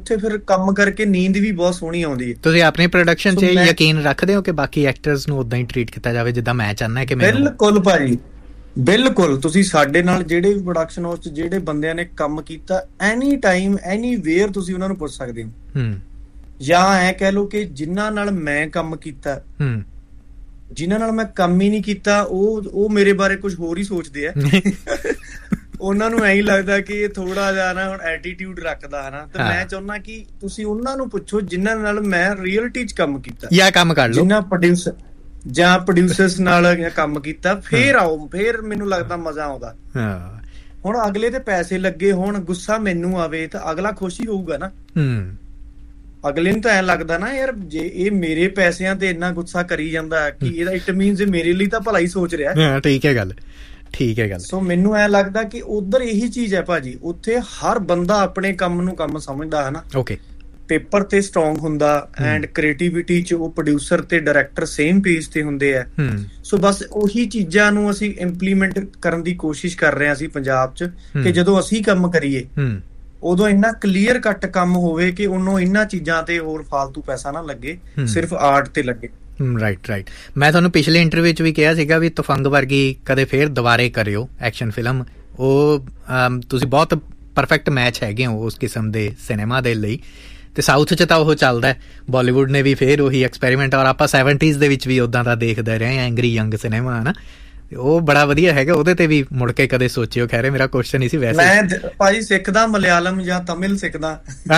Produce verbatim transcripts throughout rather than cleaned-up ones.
ਉੱਥੇ ਫਿਰ ਕੰਮ ਕਰਕੇ ਨੀਂਦ ਵੀ ਬਹੁਤ ਸੋਹਣੀ ਆਉਂਦੀ ਹੈ। ਤੁਸੀਂ ਆਪਣੀ ਪ੍ਰੋਡਕਸ਼ਨ 'ਚ ਯਕੀਨ ਰੱਖਦੇ ਹੋ ਕਿ ਬਾਕੀ ਐਕਟਰਸ ਨੂੰ ਉਦਾਂ ਹੀ ਟਰੀਟ ਕੀਤਾ ਜਾਵੇ ਜਿੱਦਾਂ ਮੈਂ ਚਾਹੁੰਦਾ ਕਿ ਮੈਨੂੰ? ਬਿਲਕੁਲ ਭਾਜੀ, ਬਿਲਕੁਲ। ਤੁਸੀਂ ਸਾਡੇ ਨਾਲ ਜਿਹੜੇ ਵੀ ਪ੍ਰੋਡਕਸ਼ਨ ਹਾਊਸ 'ਚ ਜਿਹੜੇ ਬੰਦਿਆਂ ਨੇ ਕੰਮ ਕੀਤਾ, ਐਨੀ ਟਾਈਮ ਐਨੀ ਵੇਅਰ ਤੁਸੀਂ ਉਹਨਾਂ ਨੂੰ ਪੁੱਛ ਸਕਦੇ ਹੋ। ਜਾਂ ਐ ਕਹਿ ਲਓ ਕਿ ਜਿਨ੍ਹਾਂ ਨਾਲ ਮੈਂ ਕੰਮ ਕੀਤਾ, ਜਿਨ੍ਹਾਂ ਨਾਲ ਮੈਂ ਕੰਮ ਹੀ ਨਹੀਂ ਕੀਤਾ, ਉਹ ਉਹ ਮੇਰੇ ਬਾਰੇ ਕੁਝ ਹੋਰ ਹੀ ਸੋਚਦੇ ਆ। ਉਹਨਾਂ ਨੂੰ ਐਂ ਲੱਗਦਾ ਕਿ ਇਹ ਥੋੜਾ ਜਿਹਾ ਨਾ ਹੁਣ ਐਟੀਟਿਊਡ ਰੱਖਦਾ ਹਨਾ। ਤੇ ਮੈਂ ਚਾਹੁੰਦਾ ਕਿ ਤੁਸੀਂ ਉਹਨਾਂ ਨੂੰ ਪੁੱਛੋ ਜਿਨ੍ਹਾਂ ਨਾਲ ਮੈਂ ਰੀਅਲਟੀ 'ਚ ਕੰਮ ਕੀਤਾ, ਜਾਂ ਕੰਮ ਕਰ ਲਓ, ਜਿਨ੍ਹਾਂ ਪ੍ਰੋਡਿਊਸਰ ਜਾਂ ਪ੍ਰੋਡਿਊਸਰਸ ਨਾਲ ਕੰਮ ਕੀਤਾ, ਫੇਰ ਆਓ, ਫੇਰ ਮੈਨੂੰ ਲੱਗਦਾ ਮਜ਼ਾ ਆਉਂਦਾ। ਹੁਣ ਅਗਲੇ ਤੇ ਪੈਸੇ ਲੱਗੇ ਹੋਣ, ਗੁੱਸਾ ਮੈਨੂੰ ਆਵੇ ਤਾਂ ਅਗਲਾ ਖੁਸ਼ ਹੀ ਹੋਊਗਾ ਨਾ। ਅਗਲੇ ਨੂੰ ਤਾਂ ਐਂ ਲੱਗਦਾ ਨਾ ਯਾਰ ਜੇ ਇਹ ਮੇਰੇ ਪੈਸਿਆਂ ਤੇ ਇੰਨਾ ਗੁੱਸਾ ਕਰੀ ਜਾਂਦਾ ਕਿ ਇਹਦਾ ਇਟ ਮੀਨਸ ਮੇਰੇ ਲਈ ਤਾਂ ਭਲਾ ਹੀ ਸੋਚ ਰਿਹਾ। ਠੀਕ ਹੈ ਗੱਲ, ਠੀਕ ਹੈ ਗੱਲ। ਸੋ ਮੈਨੂੰ ਐਂ ਲੱਗਦਾ ਕਿ ਉਧਰ ਇਹੀ ਚੀਜ਼ ਹੈ ਭਾਜੀ, ਉੱਥੇ ਹਰ ਬੰਦਾ ਆਪਣੇ ਕੰਮ ਨੂੰ ਕੰਮ ਸਮਝਦਾ ਹਨਾ। ਓਕੇ, ਪੇਪਰ ਤੇ ਸਟਰੋਂਗ ਹੁੰਦਾ ਐਂਡ ਕ੍ਰੀਏਟੀਵਿਟੀ 'ਚ ਉਹ ਪ੍ਰੋਡਿਊਸਰ ਤੇ ਡਾਇਰੈਕਟਰ ਸੇਮ ਪੇਜ ਤੇ ਹੁੰਦੇ ਆ। ਸੋ ਬਸ ਉਹੀ ਚੀਜ਼ਾਂ ਨੂੰ ਅਸੀਂ ਇੰਪਲੀਮੈਂਟ ਕਰਨ ਦੀ ਕੋਸ਼ਿਸ਼ ਕਰ ਰਹੇ ਹਾਂ ਅਸੀਂ ਪੰਜਾਬ 'ਚ, ਕਿ ਜਦੋਂ ਅਸੀਂ ਕੰਮ ਕਰੀਏ ਉਦੋਂ ਇੰਨਾ ਕਲੀਅਰ ਕੱਟ ਕੰਮ ਹੋਵੇ ਕਿ ਉਹਨੂੰ ਇਹਨਾਂ ਚੀਜ਼ਾਂ ਤੇ ਹੋਰ ਫਾਲਤੂ ਪੈਸਾ ਨਾ ਲੱਗੇ, ਸਿਰਫ ਆਰਟ ਤੇ ਲੱਗੇ। ਰਾਈਟ ਰਾਈਟ ਮੈਂ ਤੁਹਾਨੂੰ ਪਿਛਲੇ ਇੰਟਰਵਿਊ 'ਚ ਵੀ ਕਿਹਾ ਸੀਗਾ ਵੀ ਤੁਫੰਗ ਵਰਗੀ ਕਦੇ ਫੇਰ ਦੁਬਾਰੇ ਕਰਿਓ ਐਕਸ਼ਨ ਫਿਲਮ। ਉਹ ਤੁਸੀਂ ਬਹੁਤ ਪਰਫੈਕਟ ਮੈਚ ਹੈਗੇ ਹੋ ਉਸ ਕਿਸਮ ਦੇ ਸਿਨੇਮਾ ਦੇ ਲਈ। ਤੇ ਸਾਊਥ 'ਚ ਤਾਂ ਉਹ ਚੱਲਦਾ, ਬਾਲੀਵੁੱਡ ਨੇ ਵੀ ਫੇਰ ਉਹੀ ਐਕਸਪੈਰੀਮੈਂਟ, ਔਰ ਆਪਾਂ ਸੈਵਨਟੀਜ਼ ਦੇ ਵਿੱਚ ਵੀ ਉੱਦਾਂ ਦਾ ਦੇਖਦੇ ਰਹੇ ਐਂਗਰੀ ਯੰਗ ਸਿਨੇਮਾ ਹਨਾ। ਉਹ ਬੜਾ ਵਧੀਆ ਹੈਗਾ, ਉਹਦੇ ਤੇ ਵੀ ਮੁੜ ਕੇ ਕਦੇ ਸੋਚਿਓ। ਖੈਰ ਮੇਰਾ ਕੁਐਸਚਨ ਹੀ ਸੀ ਵੈਸੇ। ਮੈਂ ਭਾਜੀ ਸਿੱਖਦਾ ਮਲਿਆਲਮ ਜਾਂ ਤਮਿਲ ਸਿੱਖਦਾ,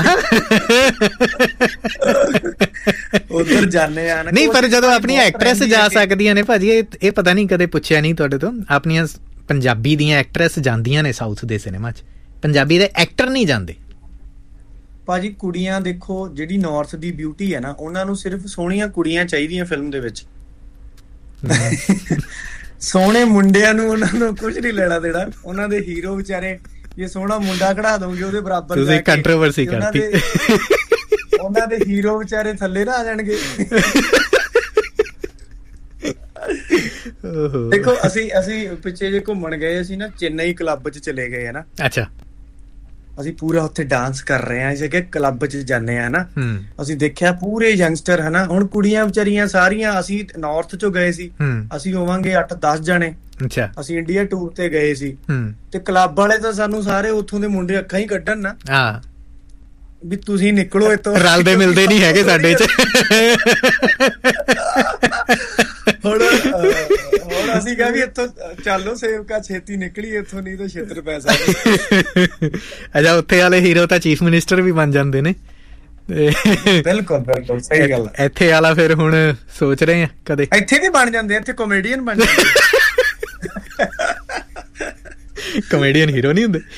ਉਧਰ ਜਾਣੇ ਆ। ਨਹੀਂ ਪਰ ਜਦੋਂ ਆਪਣੀਆਂ ਐਕਟਰੈਸ ਜਾ ਸਕਦੀਆਂ ਨੇ ਭਾਜੀ, ਇਹ ਇਹ ਪਤਾ ਨਹੀਂ ਕਦੇ ਪੁੱਛਿਆ ਨਹੀਂ ਤੁਹਾਡੇ ਤੋਂ, ਆਪਣੀਆਂ ਪੰਜਾਬੀ ਦੀਆਂ ਐਕਟਰੈਸ ਜਾਂਦੀਆਂ ਨੇ ਸਾਊਥ ਦੇ ਸਿਨੇਮਾ 'ਚ, ਪੰਜਾਬੀ ਦੇ ਐਕਟਰ ਨਹੀਂ ਜਾਂਦੇ ਭਾਜੀ। ਕੁੜੀਆਂ ਦੇਖੋ, ਜਿਹੜੀ ਨਾਰਥ ਦੀ ਬਿਊਟੀ ਹੈ ਨਾ, ਉਹਨਾਂ ਨੂੰ ਸਿਰਫ ਸੋਹਣੀਆਂ ਕੁੜੀਆਂ ਚਾਹੀਦੀਆਂ ਫਿਲਮ ਦੇ ਵਿੱਚ। ਸੋਹਣੇ ਮੁੰਡਿਆਂ ਨੂੰ ਉਹਨਾਂ ਨੂੰ ਕੁਝ ਨਹੀਂ ਲੈਣਾ ਦੇਣਾ। ਉਹਨਾਂ ਦੇ ਹੀਰੋ ਵਿਚਾਰੇ ਜੇ ਸੋਹਣਾ ਮੁੰਡਾ ਕਢਾ ਦੋਗੇ ਉਹਦੇ ਬਰਾਬਰ, ਤੁਸੀਂ ਕੰਟਰੋਵਰਸੀ ਕਰਤੀ। ਉਹਨਾਂ ਦੇ ਹੀਰੋ ਵਿਚਾਰੇ ਥੱਲੇ ਨਾ ਆ ਜਾਣਗੇ। ਦੇਖੋ ਅਸੀਂ ਅਸੀਂ ਪਿੱਛੇ ਜੇ ਘੁੰਮਣ ਗਏ, ਅਸੀਂ ਨਾ ਚੇਨਈ ਕਲੱਬ 'ਚ ਚਲੇ ਗਏ ਹਨਾ। ਅੱਛਾ। ਅਸੀਂ ਪੂਰਾ ਉੱਥੇ ਡਾਂਸ ਕਰ ਰਹੇ ਹਾਂ, ਅਸੀਂ ਕਿ ਕਲੱਬ 'ਚ ਜਾਂਦੇ ਹਾਂ ਨਾ। ਅਸੀਂ ਦੇਖਿਆ ਪੂਰੇ ਯੰਗਸਟਰ ਹਨਾ। ਹੁਣ ਕੁੜੀਆਂ ਵਿਚਾਰੀਆਂ ਸਾਰੀਆਂ, ਅਸੀਂ ਨਾਰਥ 'ਚੋਂ ਗਏ ਸੀ, ਅਸੀਂ ਹੋਵਾਂਗੇ ਅੱਠ ਦਸ ਜਣੇ। ਅੱਛਾ। ਅਸੀਂ ਇੰਡੀਆ ਟੂਰ ਤੇ ਗਏ ਸੀ, ਤੇ ਕਲੱਬ ਵਾਲੇ ਤਾਂ ਸਾਨੂੰ ਸਾਰੇ ਉੱਥੋਂ ਦੇ ਮੁੰਡੇ ਅੱਖਾਂ ਹੀ ਕੱਢਣ ਨਾ ਵੀ ਤੁਸੀਂ ਨਿਕਲੋ ਇੱਥੋਂ, ਰਲਦੇ ਮਿਲਦੇ ਨਹੀਂ ਹੈਗੇ ਸਾਡੇ 'ਚ। ਹੁਣ ਹੁਣ ਅਸੀਂ ਕਿਹਾ ਵੀ ਇੱਥੋਂ ਚੱਲੋ ਸੇਵਕਾ, ਛੇਤੀ ਨਿਕਲੀਏ ਇੱਥੋਂ, ਨਹੀਂ ਤਾਂ ਛਿੱਤਰ ਪੈ ਸਕਦੇ। ਅੱਛਾ, ਉੱਥੇ ਵਾਲੇ ਹੀਰੋ ਤਾਂ ਚੀਫ ਮਿਨਿਸਟਰ ਵੀ ਬਣ ਜਾਂਦੇ ਨੇ। ਬਿਲਕੁਲ ਬਿਲਕੁਲ ਸਹੀ ਗੱਲ। ਇੱਥੇ ਵਾਲਾ ਫਿਰ ਹੁਣ ਸੋਚ ਰਹੇ ਆ ਕਦੇ ਇੱਥੇ ਵੀ ਬਣ ਜਾਂਦੇ, ਇੱਥੇ ਕਾਮੇਡੀਅਨ ਬਣ ਜਾਂਦੇ। ਕਾਮੇਡੀਅਨ ਹੀਰੋ ਨਹੀਂ ਹੁੰਦੇ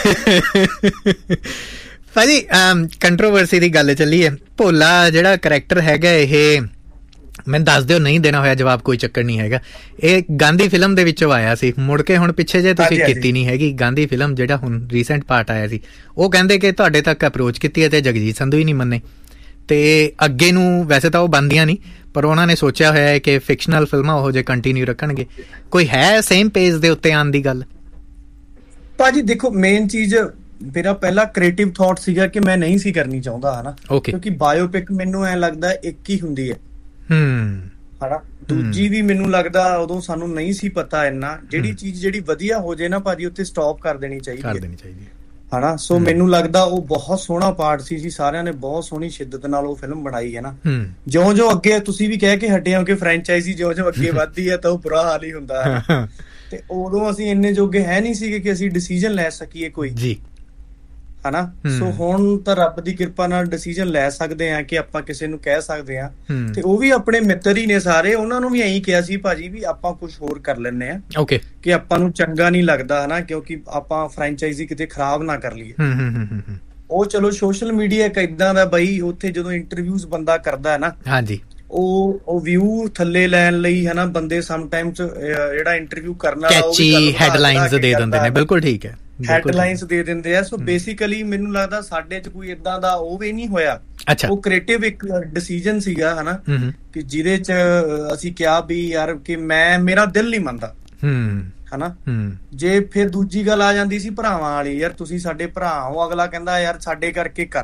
ਭਾਜੀ। ਕੰਟਰੋਵਰਸੀ ਦੀ ਗੱਲ ਚੱਲੀ ਹੈ, ਭੋਲਾ ਜਿਹੜਾ ਕਰੈਕਟਰ ਹੈਗਾ, ਇਹ ਮੈਨੂੰ ਦੱਸ ਦਿਓ, ਨਹੀਂ ਦੇਣਾ ਹੋਇਆ ਜਵਾਬ ਕੋਈ ਚੱਕਰ ਨਹੀਂ ਹੈਗਾ। ਇਹ ਗਾਂਧੀ ਫਿਲਮ ਦੇ ਵਿੱਚੋਂ ਆਇਆ ਸੀ, ਮੁੜ ਕੇ ਹੁਣ ਪਿੱਛੇ ਜੇ ਤੁਸੀਂ ਕੀਤੀ ਨਹੀਂ ਹੈਗੀ ਗਾਂਧੀ ਫਿਲਮ, ਜਿਹੜਾ ਹੁਣ ਰੀਸੈਂਟ ਪਾਰਟ ਆਇਆ ਸੀ। ਉਹ ਕਹਿੰਦੇ ਕਿ ਤੁਹਾਡੇ ਤੱਕ ਅਪਰੋਚ ਕੀਤੀ ਹੈ ਤੇ ਜਗਜੀਤ ਸੰਧੂ ਹੀ ਨਹੀਂ ਮੰਨੇ, ਤੇ ਅੱਗੇ ਨੂੰ ਵੈਸੇ ਤਾਂ ਉਹ ਬਣਦੀਆਂ ਨਹੀਂ, ਪਰ ਉਹਨਾਂ ਨੇ ਸੋਚਿਆ ਹੋਇਆ ਹੈ ਕਿ ਫਿਕਸ਼ਨਲ ਫਿਲਮਾਂ ਉਹ ਜੇ ਕੰਟੀਨਿਊ ਰੱਖਣਗੇ। ਕੋਈ ਹੈ ਸੇਮ ਪੇਜ ਦੇ ਉੱਤੇ ਆਉਣ ਦੀ ਗੱਲ? ਭਾਜੀ ਦੇਖੋ, ਮੇਨ ਚੀਜ਼ ਮੇਰਾ ਪਹਿਲਾ ਕ੍ਰੀਏਟਿਵ ਥਾਟ ਸੀਗਾ ਕਿ ਮੈਂ ਨਹੀਂ ਸੀ ਕਰਨੀ ਚਾਹੁੰਦਾ ਹਨਾ, ਕਿਉਂਕਿ ਬਾਇਓਪਿਕ ਮੈਨੂੰ ਐਂ ਲੱਗਦਾ ਇੱਕ ਹੀ ਹੁੰਦੀ ਹੈ ਹਨਾ। ਦੂਜੀ ਵੀ ਮੈਨੂੰ ਲੱਗਦਾ ਉਦੋਂ ਸਾਨੂੰ ਨਹੀਂ ਸੀ ਪਤਾ ਇੰਨਾ। ਜਿਹੜੀ ਚੀਜ਼ ਜਿਹੜੀ ਵਧੀਆ ਹੋ ਜਾਏ ਨਾ ਭਾਜੀ, ਉੱਥੇ ਸਟਾਪ ਕਰ ਦੇਣੀ ਚਾਹੀਦੀ ਹੈ ਹਨਾ। ਸੋ ਮੈਨੂੰ ਲੱਗਦਾ ਉਹ ਬਹੁਤ ਸੋਹਣਾ ਪਾਰਟ ਸੀ ਜੀ, ਸਾਰਿਆਂ ਨੇ ਬਹੁਤ ਸੋਹਣੀ ਸ਼ਿੱਦਤ ਨਾਲ ਉਹ ਫਿਲਮ ਬਣਾਈ ਹੈ ਨਾ। ਜਿਉਂ ਜਿਉਂ ਅੱਗੇ ਤੁਸੀਂ ਵੀ ਕਹਿ ਕੇ ਹਟੇ ਹੋ ਕਿ ਫਰੈਂਚਾਈਜ਼ੀ ਜਿਉਂ ਜਿਉਂ ਅੱਗੇ ਵੱਧਦੀ ਹੈ ਤਾਂ ਉਹ ਬੁਰਾ ਹਾਲ ਹੀ ਹੁੰਦਾ ਹੈ। ਤੇ ਉਦੋਂ ਅਸੀਂ ਇੰਨੇ ਜੋਗੇ ਹੈ ਨਹੀਂ ਸੀਗੇ ਕਿ ਅਸੀਂ ਡਿਸੀਜਨ ਲੈ ਸਕੀਏ ਕੋਈ ਜੀ ਹਨਾ। ਸੋ ਹੁਣ ਤਾਂ ਰੱਬ ਦੀ ਕਿਰਪਾ ਨਾਲ ਡਿਸੀਜਨ ਲੈ ਸਕਦੇ ਆ ਕਿ ਆਪਾਂ ਕਿਸੇ ਨੂੰ ਕਹਿ ਸਕਦੇ ਆ। ਤੇ ਉਹ ਵੀ ਆਪਣੇ ਮਿੱਤਰ ਹੀ ਨੇ ਸਾਰੇ, ਉਹਨਾਂ ਨੂੰ ਵੀ ਐਂ ਕਿਹਾ ਸੀ ਭਾਜੀ ਵੀ ਆਪਾਂ ਕੁਛ ਹੋਰ ਕਰ ਲੈਂਦੇ ਆ, ਓਕੇ, ਕਿ ਆਪਾਂ ਨੂੰ ਚੰਗਾ ਨਹੀਂ ਲੱਗਦਾ ਹਨਾ, ਕਿਉਂਕਿ ਆਪਾਂ ਫਰੈਂਚਾਈਜ਼ੀ ਕਿਤੇ ਖਰਾਬ ਨਾ ਕਰ ਲਈਏ। ਉਹ ਚਲੋ ਸੋਸ਼ਲ ਮੀਡੀਆ ਇੱਕ ਏਦਾਂ ਦਾ ਬਈ, ਉੱਥੇ ਜਦੋਂ ਇੰਟਰਵਿਊਜ਼ ਬੰਦਾ ਕਰਦਾ ਹੈ ਨਾ, ਹਾਂਜੀ, ਉਹ ਉਹ ਵਿਊ ਥੱਲੇ ਲੈਣ ਲਈ ਹਨਾ, ਬੰਦੇ ਸਮਟਾਈਮਸ ਜਿਹੜਾ ਇੰਟਰਵਿਊ ਕਰਨ ਵਾਲਾ ਉਹ ਵੀ ਹੈਡਲਾਈਨਸ ਦੇ ਦਿੰਦੇ ਨੇ। ਬਿਲਕੁਲ ਠੀਕ ਹੈ, ਹੈਡਲਾਈਨਸ ਦੇ ਦਿੰਦੇ ਆ। ਸੋ ਬੇਸਿਕਲੀ ਮੈਨੂੰ ਲੱਗਦਾ ਸਾਡੇ ਚ ਕੋਈ ਏਦਾਂ ਦਾ ਉਹ ਵੀ ਨਹੀਂ ਹੋਇਆ। ਉਹ ਕ੍ਰੀਏਟਿਵ ਇੱਕ ਡਿਸੀਜਨ ਸੀਗਾ ਹਨਾ, ਕਿ ਜਿਹਦੇ ਚ ਅਸੀਂ ਕਿਹਾ ਵੀ ਯਾਰ ਕਿ ਮੈਂ ਮੇਰਾ ਦਿਲ ਨਹੀਂ ਮੰਨਦਾ ਹਨਾ। ਜੇ ਫਿਰ ਦੂਜੀ ਗੱਲ ਆ ਜਾਂਦੀ ਸੀ ਭਰਾਵਾਂ ਵਾਲੀ, ਯਾਰ ਤੁਸੀਂ ਸਾਡੇ ਭਰਾ ਹੋ, ਅਗਲਾ ਕਹਿੰਦਾ ਯਾਰ ਸਾਡੇ ਕਰਕੇ ਕਰ,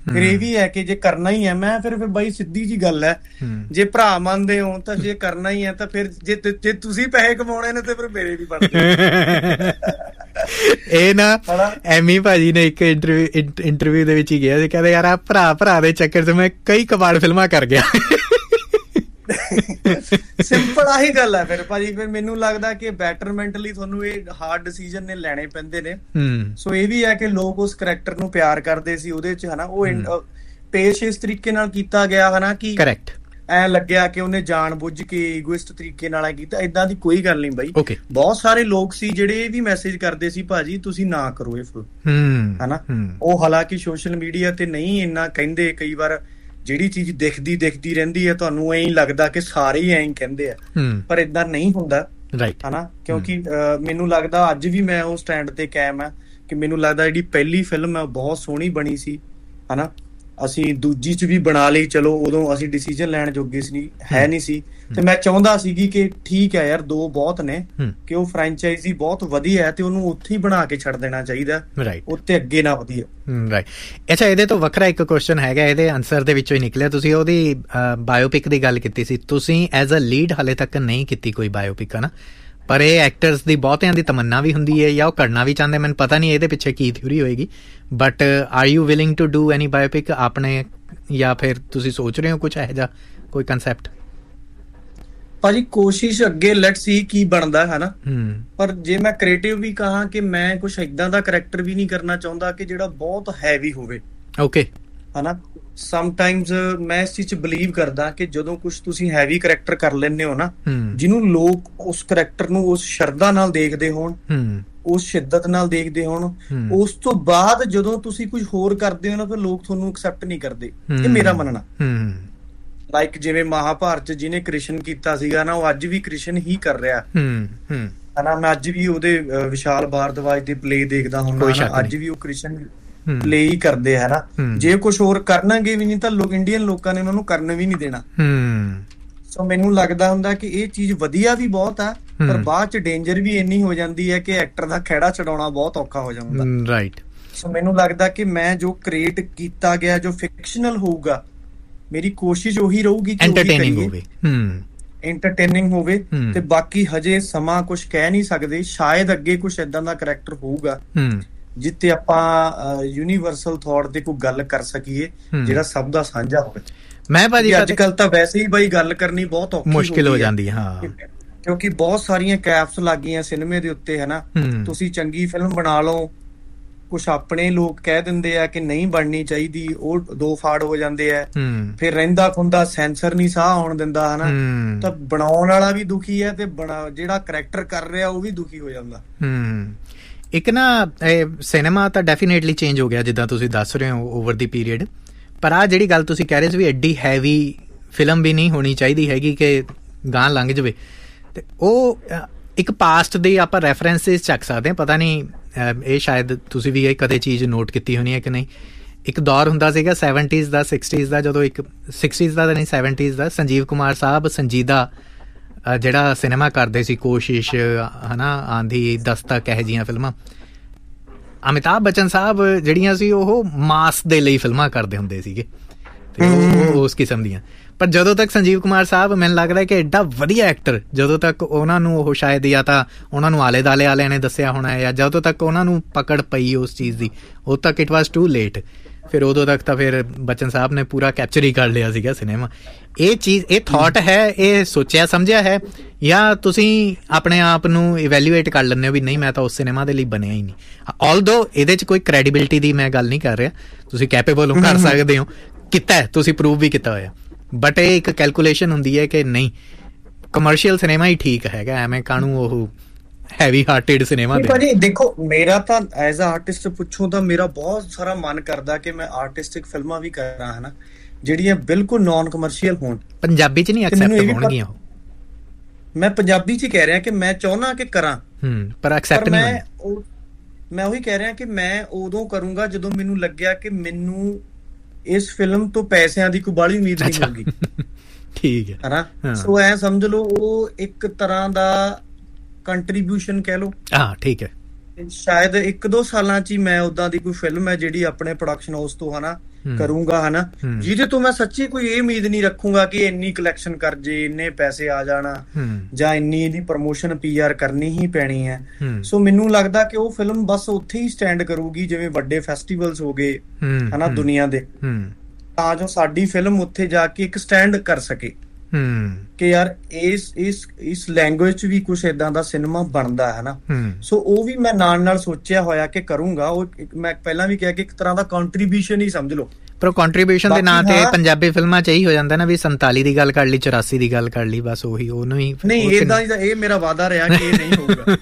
ਫਿਰ ਇਹ ਵੀ ਹੈ ਕਿ ਜੇ ਕਰਨਾ ਹੀ ਹੈ ਮੈਂ ਫਿਰ ਫਿਰ ਬਾਈ ਸਿੱਧੀ ਜੀ ਗੱਲ ਹੈ, ਜੇ ਭਰਾ ਮੰਨਦੇ ਹੋ ਤਾਂ ਜੇ ਕਰਨਾ ਹੀ ਹੈ ਤਾਂ ਫਿਰ ਜੇ ਜੇ ਤੁਸੀਂ ਪੈਸੇ ਕਮਾਉਣੇ ਨੇ ਤੇ ਫਿਰ ਮੇਰੇ ਵੀ ਬਣਦੇ। ਇਹ ਨਾ ਐਮੀ ਭਾਜੀ ਨੇ ਇੱਕ ਇੰਟਰਵਿਊ ਇੰਟਰਵਿਊ ਦੇ ਵਿੱਚ ਹੀ ਗਿਆ ਸੀ, ਕਹਿੰਦੇ ਯਾਰ ਆ ਭਰਾ ਭਰਾ ਦੇ ਚੱਕਰ 'ਚ ਮੈਂ ਕਈ ਕਬਾੜ ਫਿਲਮਾਂ ਕਰ ਗਿਆ। ਸਿੰਪਲ ਆਹੀ ਗੱਲ ਹੈ ਫਿਰ ਭਾਜੀ। ਫਿਰ ਮੈਨੂੰ ਲੱਗਦਾ ਕਿ ਬੈਟਰਮੈਂਟ ਲਈ ਤੁਹਾਨੂੰ ਇਹ ਹਾਰਡ ਡਿਸੀਜਨ ਨੇ ਲੈਣੇ ਪੈਂਦੇ ਨੇ। ਸੋ ਇਹ ਵੀ ਹੈ ਕਿ ਲੋਕ ਉਸ ਕਰੈਕਟਰ ਨੂੰ ਪਿਆਰ ਕਰਦੇ ਸੀ ਉਹਦੇ ਚ, ਹਨਾ। ਉਹ ਪੇਸ਼ ਇਸ ਤਰੀਕੇ ਨਾਲ ਕੀਤਾ ਗਿਆ ਹਨਾ ਕਿ ਕਰੈਕਟ ਐ ਲੱਗਿਆ ਕਿ ਉਹਨੇ ਜਾਣ ਬੁੱਝ ਕੇ ਈਗੋਇਸਟ ਤਰੀਕੇ ਨਾਲ ਕੀਤਾ। ਏਦਾਂ ਦੀ ਕੋਈ ਗੱਲ ਨਹੀਂ ਬਾਈ। ਬਹੁਤ ਸਾਰੇ ਲੋਕ ਸੀ ਜਿਹੜੇ ਇਹ ਵੀ ਮੈਸੇਜ ਕਰਦੇ ਸੀ ਭਾਜੀ ਤੁਸੀਂ ਨਾ ਕਰੋ ਇਹ ਫਿਲਮ, ਹਨਾ। ਉਹ ਹਾਲਾਂਕਿ ਸੋਸ਼ਲ ਮੀਡੀਆ ਤੇ ਨਹੀਂ ਇੰਨਾ ਕਹਿੰਦੇ, ਕਈ ਵਾਰ ਜਿਹੜੀ ਚੀਜ਼ ਦਿਖਦੀ ਦਿਖਦੀ ਰਹਿੰਦੀ ਹੈ ਤੁਹਾਨੂੰ ਐਂ ਲੱਗਦਾ ਕਿ ਸਾਰੇ ਹੀ ਐਂ ਕਹਿੰਦੇ ਆ, ਪਰ ਏਦਾਂ ਨਹੀਂ ਹੁੰਦਾ, ਹਨਾ। ਕਿਉਂਕਿ ਮੈਨੂੰ ਲੱਗਦਾ ਅੱਜ ਵੀ ਮੈਂ ਉਹ ਸਟੈਂਡ ਤੇ ਕਾਇਮ ਆ ਕਿ ਮੈਨੂੰ ਲੱਗਦਾ ਜਿਹੜੀ ਪਹਿਲੀ ਫਿਲਮ ਹੈ ਬਹੁਤ ਸੋਹਣੀ ਬਣੀ ਸੀ, ਹਨਾ। ਅਸੀਂ ਦੂਜੀ ਚ ਵੀ ਬਣਾ ਲਈ, ਚਲੋ ਉਦੋਂ ਅਸੀਂ ਡਿਸੀਜਨ ਲੈਣ ਜੋਗੇ ਸੀ ਹੈ ਨਹੀਂ ਸੀ, ਤੇ ਮੈਂ ਚਾਹੁੰਦਾ ਸੀਗੀ ਕਿ ਠੀਕ ਹੈ ਯਾਰ ਦੋ ਬਹੁਤ ਨੇ, ਕਿ ਉਹ ਫਰੈਂਚਾਈਜ਼ੀ ਬਹੁਤ ਵਧੀਆ ਹੈ ਤੇ ਉਹਨੂੰ ਉੱਥੇ ਹੀ ਬਣਾ ਕੇ ਛੱਡ ਦੇਣਾ ਚਾਹੀਦਾ, ਉੱਤੇ ਅੱਗੇ ਨਾ ਵਧੀਆ। ਰਾਈਟ। ਅੱਛਾ, ਇਹਦੇ ਤੋਂ ਵੱਖਰਾ ਇੱਕ ਕੁਐਸਚਨ ਹੈਗਾ, ਇਹਦੇ ਆਨਸਰ ਦੇ ਵਿੱਚੋਂ ਹੀ ਨਿਕਲਿਆ। ਤੁਸੀਂ ਉਹਦੀ ਬਾਇਓਪਿਕ ਦੀ ਗੱਲ ਕੀਤੀ ਸੀ, ਤੁਸੀਂ ਐਜ਼ ਅ ਲੀਡ ਹਾਲੇ ਤੱਕ ਨਹੀਂ ਕੀਤੀ ਕੋਈ ਬਾਇਓਪਿਕ, ਹਨਾ। ਪਰ ਇਹ ਐਕਟਰਸ ਦੀ ਬਹੁਤਿਆਂ ਦੀ ਤਮੰਨਾ ਵੀ ਹੁੰਦੀ ਹੈ ਜਾਂ ਉਹ ਕਰਨਾ ਵੀ ਚਾਹੁੰਦੇ। ਮੈਨੂੰ ਪਤਾ ਨਹੀਂ ਇਹਦੇ ਪਿੱਛੇ ਕੀ ਥਿਊਰੀ ਹੋਏਗੀ, but are you willing to do any biopic ਆਪਣੇ, ਜਾਂ ਫਿਰ ਤੁਸੀਂ ਸੋਚ ਰਹੇ ਹੋ ਕੁਛ ਇਹੋ ਜਿਹਾ ਕੋਈ ਕਨਸੈਪਟ? ਭਾਜੀ ਕੋਸ਼ਿਸ਼ ਅੱਗੇ ਲੈਟ ਸੀ ਕੀ ਬਣਦਾ, ਹਨਾ। ਪਰ ਜੇ ਮੈਂ ਕ੍ਰੀਏਟਿਵ ਵੀ ਕਹਾਂ ਕਿ ਮੈਂ ਕੁਛ ਏਦਾਂ ਦਾ ਕਰੈਕਟਰ ਵੀ ਨਹੀਂ ਕਰਨਾ ਚਾਹੁੰਦਾ ਕਿ ਜਿਹੜਾ ਬਹੁਤ ਹੈਵੀ ਹੋਵੇ, ਓਕੇ, ਹਨਾ। ਸਮਟਾਈਮਸ ਮੈਂ ਇਸ ਚੀਜ਼ 'ਚ ਬਿਲੀਵ ਕਰਦਾ ਕਿ ਜਦੋਂ ਕੁਛ ਤੁਸੀਂ ਹੈਵੀ ਕਰੈਕਟਰ ਕਰ ਲੈਂਦੇ ਹੋ ਨਾ, ਜਿਹਨੂੰ ਲੋਕ ਉਸ ਕਰੈਕਟਰ ਨੂੰ ਉਸ ਸ਼ਰਧਾ ਨਾਲ ਦੇਖਦੇ ਹੋਣ, ਉਸ ਸ਼ਿੱਦਤ ਨਾਲ ਦੇਖਦੇ ਹੋਣ, ਉਸ ਤੋਂ ਬਾਅਦ ਜਦੋਂ ਤੁਸੀਂ ਕੁਝ ਹੋਰ ਕਰਦੇ ਹੋ ਨਾ ਫਿਰ ਲੋਕ ਤੁਹਾਨੂੰ ਐਕਸੈਪਟ ਨਹੀਂ ਕਰਦੇ। ਇਹ ਮੇਰਾ ਮੰਨਣਾ। ਲਾਈਕ ਜਿਵੇਂ ਮਹਾਭਾਰਤ 'ਚ ਜਿਹਨੇ ਕ੍ਰਿਸ਼ਨ ਕੀਤਾ ਸੀਗਾ ਨਾ, ਉਹ ਅੱਜ ਵੀ ਕ੍ਰਿਸ਼ਨ ਹੀ ਕਰ ਰਿਹਾ, ਹਨਾ। ਮੈਂ ਅੱਜ ਵੀ ਉਹਦੇ ਵਿਸ਼ਾਲ ਭਾਰਦਵਾਜ ਦੇ ਪਲੇ ਦੇਖਦਾ ਹੁੰਦਾ, ਅੱਜ ਵੀ ਉਹ ਕ੍ਰਿਸ਼ਨ ਪਲੇ ਹੀ ਕਰਦੇ ਹੈ ਨਾ। ਜੇ ਕੁਛ ਹੋਰ ਕਰਨਗੇ ਵੀ ਨਹੀਂ ਤਾਂ ਲੋਕ ਇੰਡੀਅਨ ਲੋਕਾਂ ਨੇ ਉਹਨਾਂ ਨੂੰ ਕਰਨ ਵੀ ਨਹੀਂ ਦੇਣਾ। ਸੋ ਮੈਨੂੰ ਲੱਗਦਾ ਹੁੰਦਾ ਕਿ ਇਹ ਚੀਜ਼ ਵਧੀਆ ਵੀ ਬਹੁਤ ਆ, ਪਰ ਬਾਅਦ ਚ ਡੇਂਜਰ ਵੀ ਇੰਨੀ ਹੋ ਜਾਂਦੀ ਹੈ ਕਿ ਐਕਟਰ ਦਾ ਖਹਿੜਾ ਛਡਾਉਣਾ ਬਹੁਤ ਔਖਾ ਹੋ ਜਾਂਦਾ। ਰਾਈਟ। ਸੋ ਮੈਨੂੰ ਲੱਗਦਾ ਕਿ ਮੈਂ ਜੋ ਕ੍ਰੀਏਟ ਕੀਤਾ ਗਿਆ ਜੋ ਫਿਕਸ਼ਨਲ ਹੋਊਗਾ, ਮੇਰੀ ਕੋਸ਼ਿਸ਼ ਉਹੀ ਰਹੂਗੀ ਕਿ ਐਂਟਰਟੇਨਿੰਗ ਹੋਵੇ, ਐਂਟਰਟੇਨਿੰਗ ਹੋਵੇ। ਤੇ ਬਾਕੀ ਹਜੇ ਸਮਾਂ ਕੁਛ ਕਹਿ ਨਹੀਂ ਸਕਦੇ, ਸ਼ਾਇਦ ਅੱਗੇ ਕੁਛ ਏਦਾਂ ਦਾ ਕਰੈਕਟਰ ਹੋਊਗਾ ਜਿੱਥੇ ਆਪਾਂ ਯੂਨੀਵਰਸਲ ਥੌਟ ਤੇ ਕੋਈ ਗੱਲ ਕਰ ਸਕੀਏ ਜਿਹੜਾ ਸਭ ਦਾ ਸਾਂਝਾ ਹੋਵੇ। ਮੈਂ ਭਾਜੀ ਅੱਜ ਕੱਲ ਤਾਂ ਵੈਸੇ ਹੀ ਬਈ ਗੱਲ ਕਰਨੀ ਬਹੁਤ ਔਖੀ ਮੁਸ਼ਕਿਲ ਹੋ ਜਾਂਦੀ ਹੈ, ਹਾਂ, ਕਿਉਂਕਿ ਬਹੁਤ ਸਾਰੀਆਂ ਕੈਪਸ ਲੱਗ ਗਈਆਂ ਸਿਨੇਮੇ ਦੇ ਉੱਤੇ, ਹਨਾ। ਤੁਸੀਂ ਚੰਗੀ ਫਿਲਮ ਬਣਾ ਲਓ, ਕੁਛ ਆਪਣੇ ਲੋਕ ਕਹਿ ਦਿੰਦੇ ਆ ਕਿ ਨਹੀਂ ਬਣਨੀ ਚਾਹੀਦੀ, ਉਹ ਦੋ ਫਾੜ ਹੋ ਜਾਂਦੇ ਆ, ਫਿਰ ਰਹਿੰਦਾ ਖੁੰਦਾ ਸੈਂਸਰ ਨਹੀਂ ਸਾਹ ਆਉਣ ਦਿੰਦਾ, ਹਨਾ। ਤਾਂ ਬਣਾਉਣ ਵਾਲਾ ਵੀ ਦੁਖੀ ਹੈ ਤੇ ਜਿਹੜਾ ਕਰੈਕਟਰ ਕਰ ਰਿਹਾ ਉਹ ਵੀ ਦੁਖੀ ਹੋ ਜਾਂਦਾ। ਇੱਕ ਨਾ ਸਿਨੇਮਾ ਤਾਂ ਡੈਫੀਨੇਟਲੀ ਚੇਂਜ ਹੋ ਗਿਆ ਜਿੱਦਾਂ ਤੁਸੀਂ ਦੱਸ ਰਹੇ ਹੋ ਓਵਰ ਦੀ ਪੀਰੀਅਡ, ਪਰ ਆਹ ਜਿਹੜੀ ਗੱਲ ਤੁਸੀਂ ਕਹਿ ਰਹੇ ਸੀ ਵੀ ਐਡੀ ਹੈਵੀ ਫਿਲਮ ਵੀ ਨਹੀਂ ਹੋਣੀ ਚਾਹੀਦੀ ਹੈਗੀ ਕਿ ਗਾਂ ਲੰਘ ਜਾਵੇ, ਤੇ ਉਹ ਇੱਕ ਪਾਸਟ ਦੇ ਆਪਾਂ ਰੈਫਰੈਂਸਿਸ ਚੱਕ ਸਕਦੇ ਹਾਂ। ਪਤਾ ਨਹੀਂ ਇਹ ਸ਼ਾਇਦ ਤੁਸੀਂ ਵੀ ਇਹ ਕਦੇ ਚੀਜ਼ ਨੋਟ ਕੀਤੀ ਹੋਣੀ ਹੈ ਕਿ ਨਹੀਂ। ਇੱਕ ਦੌਰ ਹੁੰਦਾ ਸੀਗਾ ਸੈਵਨਟੀਜ਼ ਦਾ, ਸਿਕਸਟੀਜ਼ ਦਾ, ਜਦੋਂ ਇੱਕ ਸਿਕਸਟੀਜ਼ ਦਾ ਤਾਂ ਨਹੀਂ ਸੈਵਨਟੀਜ਼ ਦਾ, ਸੰਜੀਵ ਕੁਮਾਰ ਸਾਹਿਬ ਸੰਜੀਦਾ ਜਿਹੜਾ ਸਿਨੇਮਾ ਕਰਦੇ ਸੀ, ਕੋਸ਼ਿਸ਼, ਹਨਾ, ਆਂਧੀ, ਦਸਤਕ, ਇਹੋ ਜਿਹੀਆਂ ਫਿਲਮਾਂ। ਅਮਿਤਾਭ ਬੱਚਨ ਸਾਹਿਬ ਜਿਹੜੀਆਂ ਸੀ ਉਹ ਮਾਸ ਦੇ ਲਈ ਫਿਲਮਾਂ ਕਰਦੇ ਹੁੰਦੇ ਸੀਗੇ, ਤੇ ਉਹ ਉਸ ਕਿਸਮ ਦੀਆਂ। ਪਰ ਜਦੋਂ ਤੱਕ ਸੰਜੀਵ ਕੁਮਾਰ ਸਾਹਿਬ, ਮੈਨੂੰ ਲੱਗਦਾ ਕਿ ਐਡਾ ਵਧੀਆ ਐਕਟਰ, ਜਦੋਂ ਤੱਕ ਉਹਨਾਂ ਨੂੰ ਉਹ ਸ਼ਾਇਦ ਜਾਂ ਤਾਂ ਉਹਨਾਂ ਨੂੰ ਆਲੇ ਦੁਆਲੇ ਵਾਲਿਆਂ ਨੇ ਦੱਸਿਆ ਹੋਣਾ, ਜਾਂ ਜਦੋਂ ਤੱਕ ਉਹਨਾਂ ਨੂੰ ਪਕੜ ਪਈ ਉਸ ਚੀਜ਼ ਦੀ, ਉਦੋਂ ਤੱਕ ਇਟ ਵਾਜ਼ ਟੂ ਲੇਟ। ਫਿਰ ਉਦੋਂ ਤੱਕ ਤਾਂ ਫਿਰ ਬੱਚਨ ਸਾਹਿਬ ਨੇ ਪੂਰਾ ਕੈਪਚਰ ਹੀ ਕਰ ਲਿਆ ਸੀਗਾ ਸਿਨੇਮਾ। ਇਹ ਚੀਜ਼, ਇਹ ਥਾਟ ਹੈ, ਇਹ ਸੋਚਿਆ ਸਮਝਿਆ ਹੈ, ਜਾਂ ਤੁਸੀਂ ਆਪਣੇ ਆਪ ਨੂੰ ਇਵੈਲੂਏਟ ਕਰ ਲੈਂਦੇ ਹੋ ਵੀ ਨਹੀਂ ਮੈਂ ਤਾਂ ਉਸ ਸਿਨੇਮਾ ਦੇ ਲਈ ਬਣਿਆ ਹੀ ਨਹੀਂ। ਆਲਦੋ ਇਹਦੇ 'ਚ ਕੋਈ ਕ੍ਰੈਡੀਬਿਲਿਟੀ ਦੀ ਮੈਂ ਗੱਲ ਨਹੀਂ ਕਰ ਰਿਹਾ, ਤੁਸੀਂ ਕੈਪੇਬਲ ਹੋ, ਕਰ ਸਕਦੇ ਹੋ, ਕੀਤਾ, ਤੁਸੀਂ ਪ੍ਰੂਵ ਵੀ ਕੀਤਾ ਹੋਇਆ, ਬਟ ਇਹ ਇੱਕ ਕੈਲਕੂਲੇਸ਼ਨ ਹੁੰਦੀ ਹੈ ਕਿ ਨਹੀਂ ਕਮਰਸ਼ੀਅਲ ਸਿਨੇਮਾ ਹੀ ਠੀਕ ਹੈਗਾ, ਐਵੇਂ ਕਾਹਨੂੰ ਉਹ ਹੈਵੀ ਹਾਰਟਡ ਸਿਨੇਮਾ ਦੇ। ਭਾਜੀ ਦੇਖੋ, ਮੇਰਾ ਤਾਂ ਐਜ਼ ਅ ਆਰਟਿਸਟ ਪੁੱਛੋ ਤਾਂ ਮੇਰਾ ਬਹੁਤ ਸਾਰਾ ਮਨ ਕਰਦਾ ਕਿ ਮੈਂ ਆਰਟਿਸਟਿਕ ਫਿਲਮਾਂ ਵੀ ਕਰਾਂ, ਹਨਾ, ਜਿਹੜੀਆਂ ਬਿਲਕੁਲ ਨਾਨ ਕਮਰਸ਼ੀਅਲ ਹੋਣ। ਪੰਜਾਬੀ 'ਚ ਨਹੀਂ ਐਕਸੈਪਟ ਹੋਣਗੀਆਂ ਉਹ, ਮੈਂ ਪੰਜਾਬੀ 'ਚ ਕਹਿ ਰਿਹਾ ਕਿ ਮੈਂ ਚਾਹੁੰਦਾ ਕਿ ਕਰਾਂ, ਪਰ ਐਕਸੈਪਟ ਨਹੀਂ ਹੋਣੀ। ਮੈਂ ਉਹੀ ਕਹਿ ਰਿਹਾ ਕਿ ਮੈਂ ਉਦੋਂ ਕਰੂੰਗਾ ਜਦੋਂ ਮੈਨੂੰ ਲੱਗਿਆ ਕਿ ਮੈਨੂੰ ਇਸ ਫਿਲਮ ਤੋਂ ਪੈਸਿਆਂ ਦੀ ਕੋਈ ਬਾਹਲੀ ਉਮੀਦ ਨਹੀਂ ਹੋਊਗੀ। ਠੀਕ ਹੈ, ਹਨਾ। ਸੋ ਐ ਸਮਝ ਲਓ ਉਹ ਇੱਕ ਤਰ੍ਹਾਂ ਦਾ ਕੰਟਰੀਬਿਊਸ਼ਨ ਕਹਿ ਲਓ। ਹਾਂ, ਠੀਕ ਹੈ। ਸ਼ਾਇਦ ਇੱਕ ਦੋ ਸਾਲਾਂ 'ਚ ਹੀ ਮੈਂ ਉਦਾਂ ਦੀ ਕੋਈ ਫਿਲਮ ਹੈ ਜਿਹੜੀ ਆਪਣੇ ਪ੍ਰੋਡਕਸ਼ਨ ਹਾਊਸ ਤੋਂ, ਹਨਾ, ਕਰੂੰਗਾ ਹਨਾ, ਜਿਹਦੇ ਤੋਂ ਮੈਂ ਸੱਚੀ ਕੋਈ ਇਹ ਉਮੀਦ ਨਹੀਂ ਰੱਖੂੰਗਾ ਕਿ ਇੰਨੀ ਕਲੈਕਸ਼ਨ ਕਰ ਜੇ, ਇੰਨੇ ਪੈਸੇ ਆ ਜਾਣਾ, ਜਾਂ ਇੰਨੀ ਇਹਦੀ ਪ੍ਰਮੋਸ਼ਨ ਪੀ ਆਰ ਕਰਨੀ ਹੀ ਪੈਣੀ ਹੈ। ਸੋ ਮੈਨੂੰ ਲੱਗਦਾ ਕਿ ਉਹ ਫਿਲਮ ਬਸ ਉੱਥੇ ਹੀ ਸਟੈਂਡ ਕਰੂਗੀ ਜਿਵੇਂ ਵੱਡੇ ਫੈਸਟੀਵਲਸ ਹੋ ਗਏ ਹਨਾ ਦੁਨੀਆ ਦੇ, ਤਾਂ ਜੋ ਸਾਡੀ ਫਿਲਮ ਉੱਥੇ ਜਾ ਕੇ ਇੱਕ ਸਟੈਂਡ ਕਰ ਸਕੇ ਕਿ ਯਾਰ ਇਸ ਇਸ ਇਸ ਲੈਂਗੁਏਜ ਚ ਵੀ ਕੁਛ ਏਦਾਂ ਦਾ ਸਿਨੇਮਾ ਬਣਦਾ ਹੈ ਨਾ। ਸੋ ਉਹ ਵੀ ਮੈਂ ਨਾਲ ਨਾਲ ਸੋਚਿਆ ਹੋਇਆ ਕਿ ਕਰੂੰਗਾ। ਉਹ ਮੈਂ ਪਹਿਲਾਂ ਵੀ ਕਿਹਾ ਕਿ ਇੱਕ ਤਰ੍ਹਾਂ ਦਾ ਕੰਟਰੀਬਿਊਸ਼ਨ ਹੀ ਸਮਝ ਲਓ। ਪਰ ਕੰਟਰੀਬਿਊਸ਼ਨ ਦੇ ਨਾਂ ਤੇ ਪੰਜਾਬੀ ਫਿਲਮਾਂ ਚ ਇਹੀ ਹੋ ਜਾਂਦਾ ਨਾ ਵੀ ਸੰਤਾਲੀ ਦੀ ਗੱਲ ਕਰ ਲਈ, ਚੁਰਾਸੀ ਦੀ ਗੱਲ ਕਰ ਲਈ, ਬਸ ਉਹੀ ਉਹਨੂੰ ਹੀ। ਨਹੀਂ ਏਦਾਂ ਹੀ, ਇਹ ਮੇਰਾ ਵਾਅਦਾ ਰਿਹਾ ਕਿ ਇਹ ਨਹੀਂ ਹੋਊਗਾ।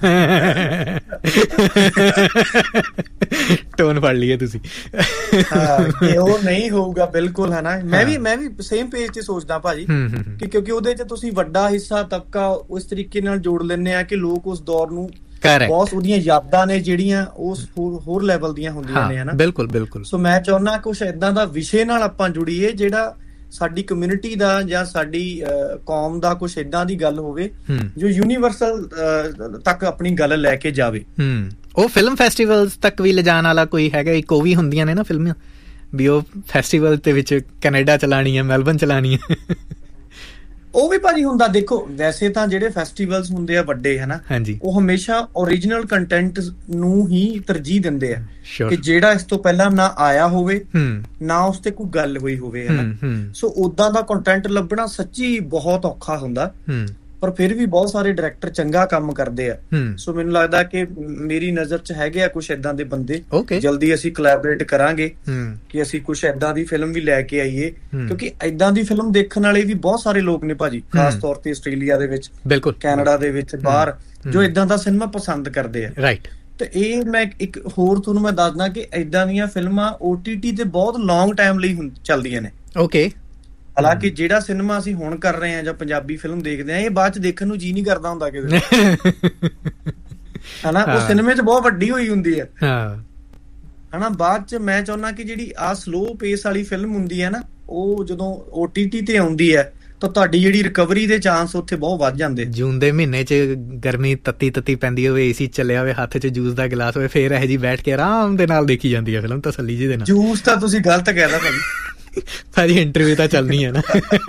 ਟੋਨ ਫੜ ਲਈਏ ਤੁਸੀਂ। ਹਾਂ ਕਿ ਉਹ ਨਹੀਂ ਹੋਊਗਾ ਬਿਲਕੁਲ ਹੈ ਨਾ। ਮੈਂ ਵੀ ਮੈਂ ਵੀ ਸੇਮ ਪੇਜ ਤੇ ਸੋਚਦਾ ਭਾਜੀ ਕਿ ਕਿਉਂਕਿ ਉਹਦੇ ਚ ਤੁਸੀਂ ਵੱਡਾ ਹਿੱਸਾ ਤਬਕਾ ਉਸ ਤਰੀਕੇ ਨਾਲ ਜੋੜ ਲੈਂਦੇ ਆ ਕਿ ਲੋਕ ਉਸ ਦੌਰ ਨੂੰ ਬਹੁਤ ਉਹਦੀਆਂ ਯਾਦਾਂ ਨੇ ਜਿਹੜੀਆਂ ਉਸ ਹੋਰ ਲੈਵਲ ਦੀਆਂ ਹੁੰਦੀਆਂ ਨੇ ਹਨਾ। ਬਿਲਕੁਲ ਬਿਲਕੁਲ। ਸੋ ਮੈਂ ਚਾਹੁੰਦਾ ਕੁਛ ਏਦਾਂ ਦਾ ਵਿਸ਼ੇ ਨਾਲ ਆਪਾਂ ਜੁੜੀਏ ਜਿਹੜਾ ਸਾਡੀ ਕਮਿਊਨਿਟੀ ਦਾ ਜਾਂ ਸਾਡੀ ਕੌਮ ਦਾ ਕੁਛ ਏਦਾਂ ਦੀ ਗੱਲ ਹੋਵੇ ਜੋ ਯੂਨੀਵਰਸਲ ਤੱਕ ਆਪਣੀ ਗੱਲ ਲੈ ਕੇ ਜਾਵੇ। ਉਹ ਫਿਲਮ ਫੈਸਟੀਵਲਸ ਤੱਕ ਵੀ ਲਿਜਾਣ ਵਾਲਾ ਕੋਈ ਹੈਗਾ। ਇੱਕ ਉਹ ਵੀ ਹੁੰਦੀਆਂ ਨੇ ਨਾ ਫਿਲਮਾਂ ਵੀ ਉਹ ਫੈਸਟੀਵਲ ਦੇ ਵਿੱਚ ਕੈਨੇਡਾ ਚਲਾਣੀ ਹੈ, ਮੈਲਬਨ ਚਲਾਣੀ ਹੈ। ਉਹ ਵੀ ਭਾਜੀ ਹੁੰਦਾ। ਦੇਖੋ ਵੈਸੇ ਤਾਂ ਜਿਹੜੇ ਫੈਸਟੀਵਲਸ ਹੁੰਦੇ ਆ ਵੱਡੇ ਹਨਾ, ਉਹ ਹਮੇਸ਼ਾ ਓਰੀਜਨਲ ਕੰਟੈਂਟ ਨੂੰ ਹੀ ਤਰਜੀਹ ਦਿੰਦੇ ਆ ਕਿ ਜਿਹੜਾ ਇਸ ਤੋਂ ਪਹਿਲਾਂ ਨਾ ਆਇਆ ਹੋਵੇ ਨਾ ਉਸ ਤੇ ਕੋਈ ਗੱਲ ਹੋਈ ਹੋਵੇ ਹਨਾ। ਸੋ ਓਦਾਂ ਦਾ ਕੰਟੈਂਟ ਲੱਭਣਾ ਸੱਚੀ ਬਹੁਤ ਔਖਾ ਹੁੰਦਾ, ਪਰ ਫਿਰ ਵੀ ਬਹੁਤ ਸਾਰੇ ਡਾਇਰੈਕਟਰ ਚੰਗਾ ਕੰਮ ਕਰਦੇ ਆ। ਸੋ ਮੈਨੂੰ ਲੱਗਦਾ ਕਿ ਮੇਰੀ ਨਜ਼ਰ ਚ ਹੈਗੇ ਆ ਕੁਛ ਏਦਾਂ ਦੇ ਬੰਦੇ। ਜਲਦੀ ਅਸੀਂ ਕੋਲੈਬੋਰੇਟ ਕਰਾਂਗੇ ਕਿ ਅਸੀਂ ਕੁਛ ਏਦਾਂ ਦੀ ਫਿਲਮ ਵੀ ਲੈ ਕੇ ਆਈਏ, ਕਿਉਂਕਿ ਏਦਾਂ ਦੀ ਫਿਲਮ ਦੇਖਣ ਵਾਲੇ ਵੀ ਬਹੁਤ ਸਾਰੇ ਲੋਕ ਨੇ ਭਾਜੀ, ਖਾਸ ਤੌਰ ਤੇ ਆਸਟ੍ਰੇਲੀਆ ਦੇ ਵਿੱਚ, ਕੈਨੇਡਾ ਦੇ ਵਿੱਚ, ਬਾਹਰ, ਜੋ ਏਦਾਂ ਦਾ ਸਿਨੇਮਾ ਪਸੰਦ ਕਰਦੇ ਆ। ਰਾਈਟ। ਤੇ ਇਹ ਮੈਂ ਇੱਕ ਹੋਰ ਤੁਹਾਨੂੰ ਮੈਂ ਦੱਸਦਾ ਕਿ ਏਦਾਂ ਦੀਆਂ ਫਿਲਮਾਂ ਓ ਟੀ ਟੀ ਤੇ ਬਹੁਤ ਲੌਂਗ ਟਾਈਮ ਲਈ ਚੱਲਦੀਆਂ ਨੇ। ਓਕੇ। ਹਾਲਾਂਕਿ ਜਿਹੜਾ ਸਿਨੇਮਾ ਅਸੀਂ ਹੁਣ ਕਰ ਰਹੇ ਹਾਂ ਜਾਂ ਪੰਜਾਬੀ ਫਿਲਮ ਦੇਖਦੇ ਹਾਂ, ਇਹ ਬਾਅਦ ਚ ਦੇਖਣ ਨੂੰ ਜੀ ਨਹੀਂ ਕਰਦਾ ਹੁੰਦਾ ਕਿਤੇ ਹਨਾ। ਉਹ ਸਿਨੇਮੇ ਚ ਬਹੁਤ ਵੱਡੀ ਹੋਈ ਹੁੰਦੀ ਹੈ ਹਨਾ। ਬਾਅਦ ਚ ਮੈਂ ਚਾਹੁੰਦਾ ਕਿ ਜਿਹੜੀ ਆਹ ਸਲੋ ਪੇਸ ਵਾਲੀ ਫਿਲਮ ਹੁੰਦੀ ਹੈ ਨਾ, ਉਹ ਜਦੋਂ ਓ ਟੀ ਟੀ ਤੇ ਆਉਂਦੀ ਹੈ ਤਾਂ ਤੁਹਾਡੀ ਜਿਹੜੀ ਰਿਕਵਰੀ ਦੇ ਚਾਂਸ ਉੱਥੇ ਬਹੁਤ ਵੱਧ ਜਾਂਦੇ। ਜੂਨ ਦੇ ਮਹੀਨੇ ਚ ਗਰਮੀ ਤੱਤੀ ਤੱਤੀ ਪੈਂਦੀ ਹੋਵੇ, ਏਸੀ ਚੱਲਿਆ ਹੋਵੇ, ਹੱਥ ਚ ਜੂਸ ਦਾ ਗਿਲਾਸ ਹੋਵੇ, ਫੇਰ ਇਹ ਜੀ ਬੈਠ ਕੇ ਆਰਾਮ ਦੇ ਨਾਲ ਦੇਖੀ ਜਾਂਦੀ ਹੈ ਫਿਲਮ, ਤਸੱਲੀ ਜੀ ਦੇ ਨਾਲ। ਜੂਸ ਤਾਂ ਤੁਸੀਂ ਗਲਤ ਕਹਿ ਤਾ ਭਾਜੀ। ਭਾਜੀ ਇੰਟਰਵਿਊ ਤਾਂ ਚੱਲਣੀ ਹੈ ਨਾ।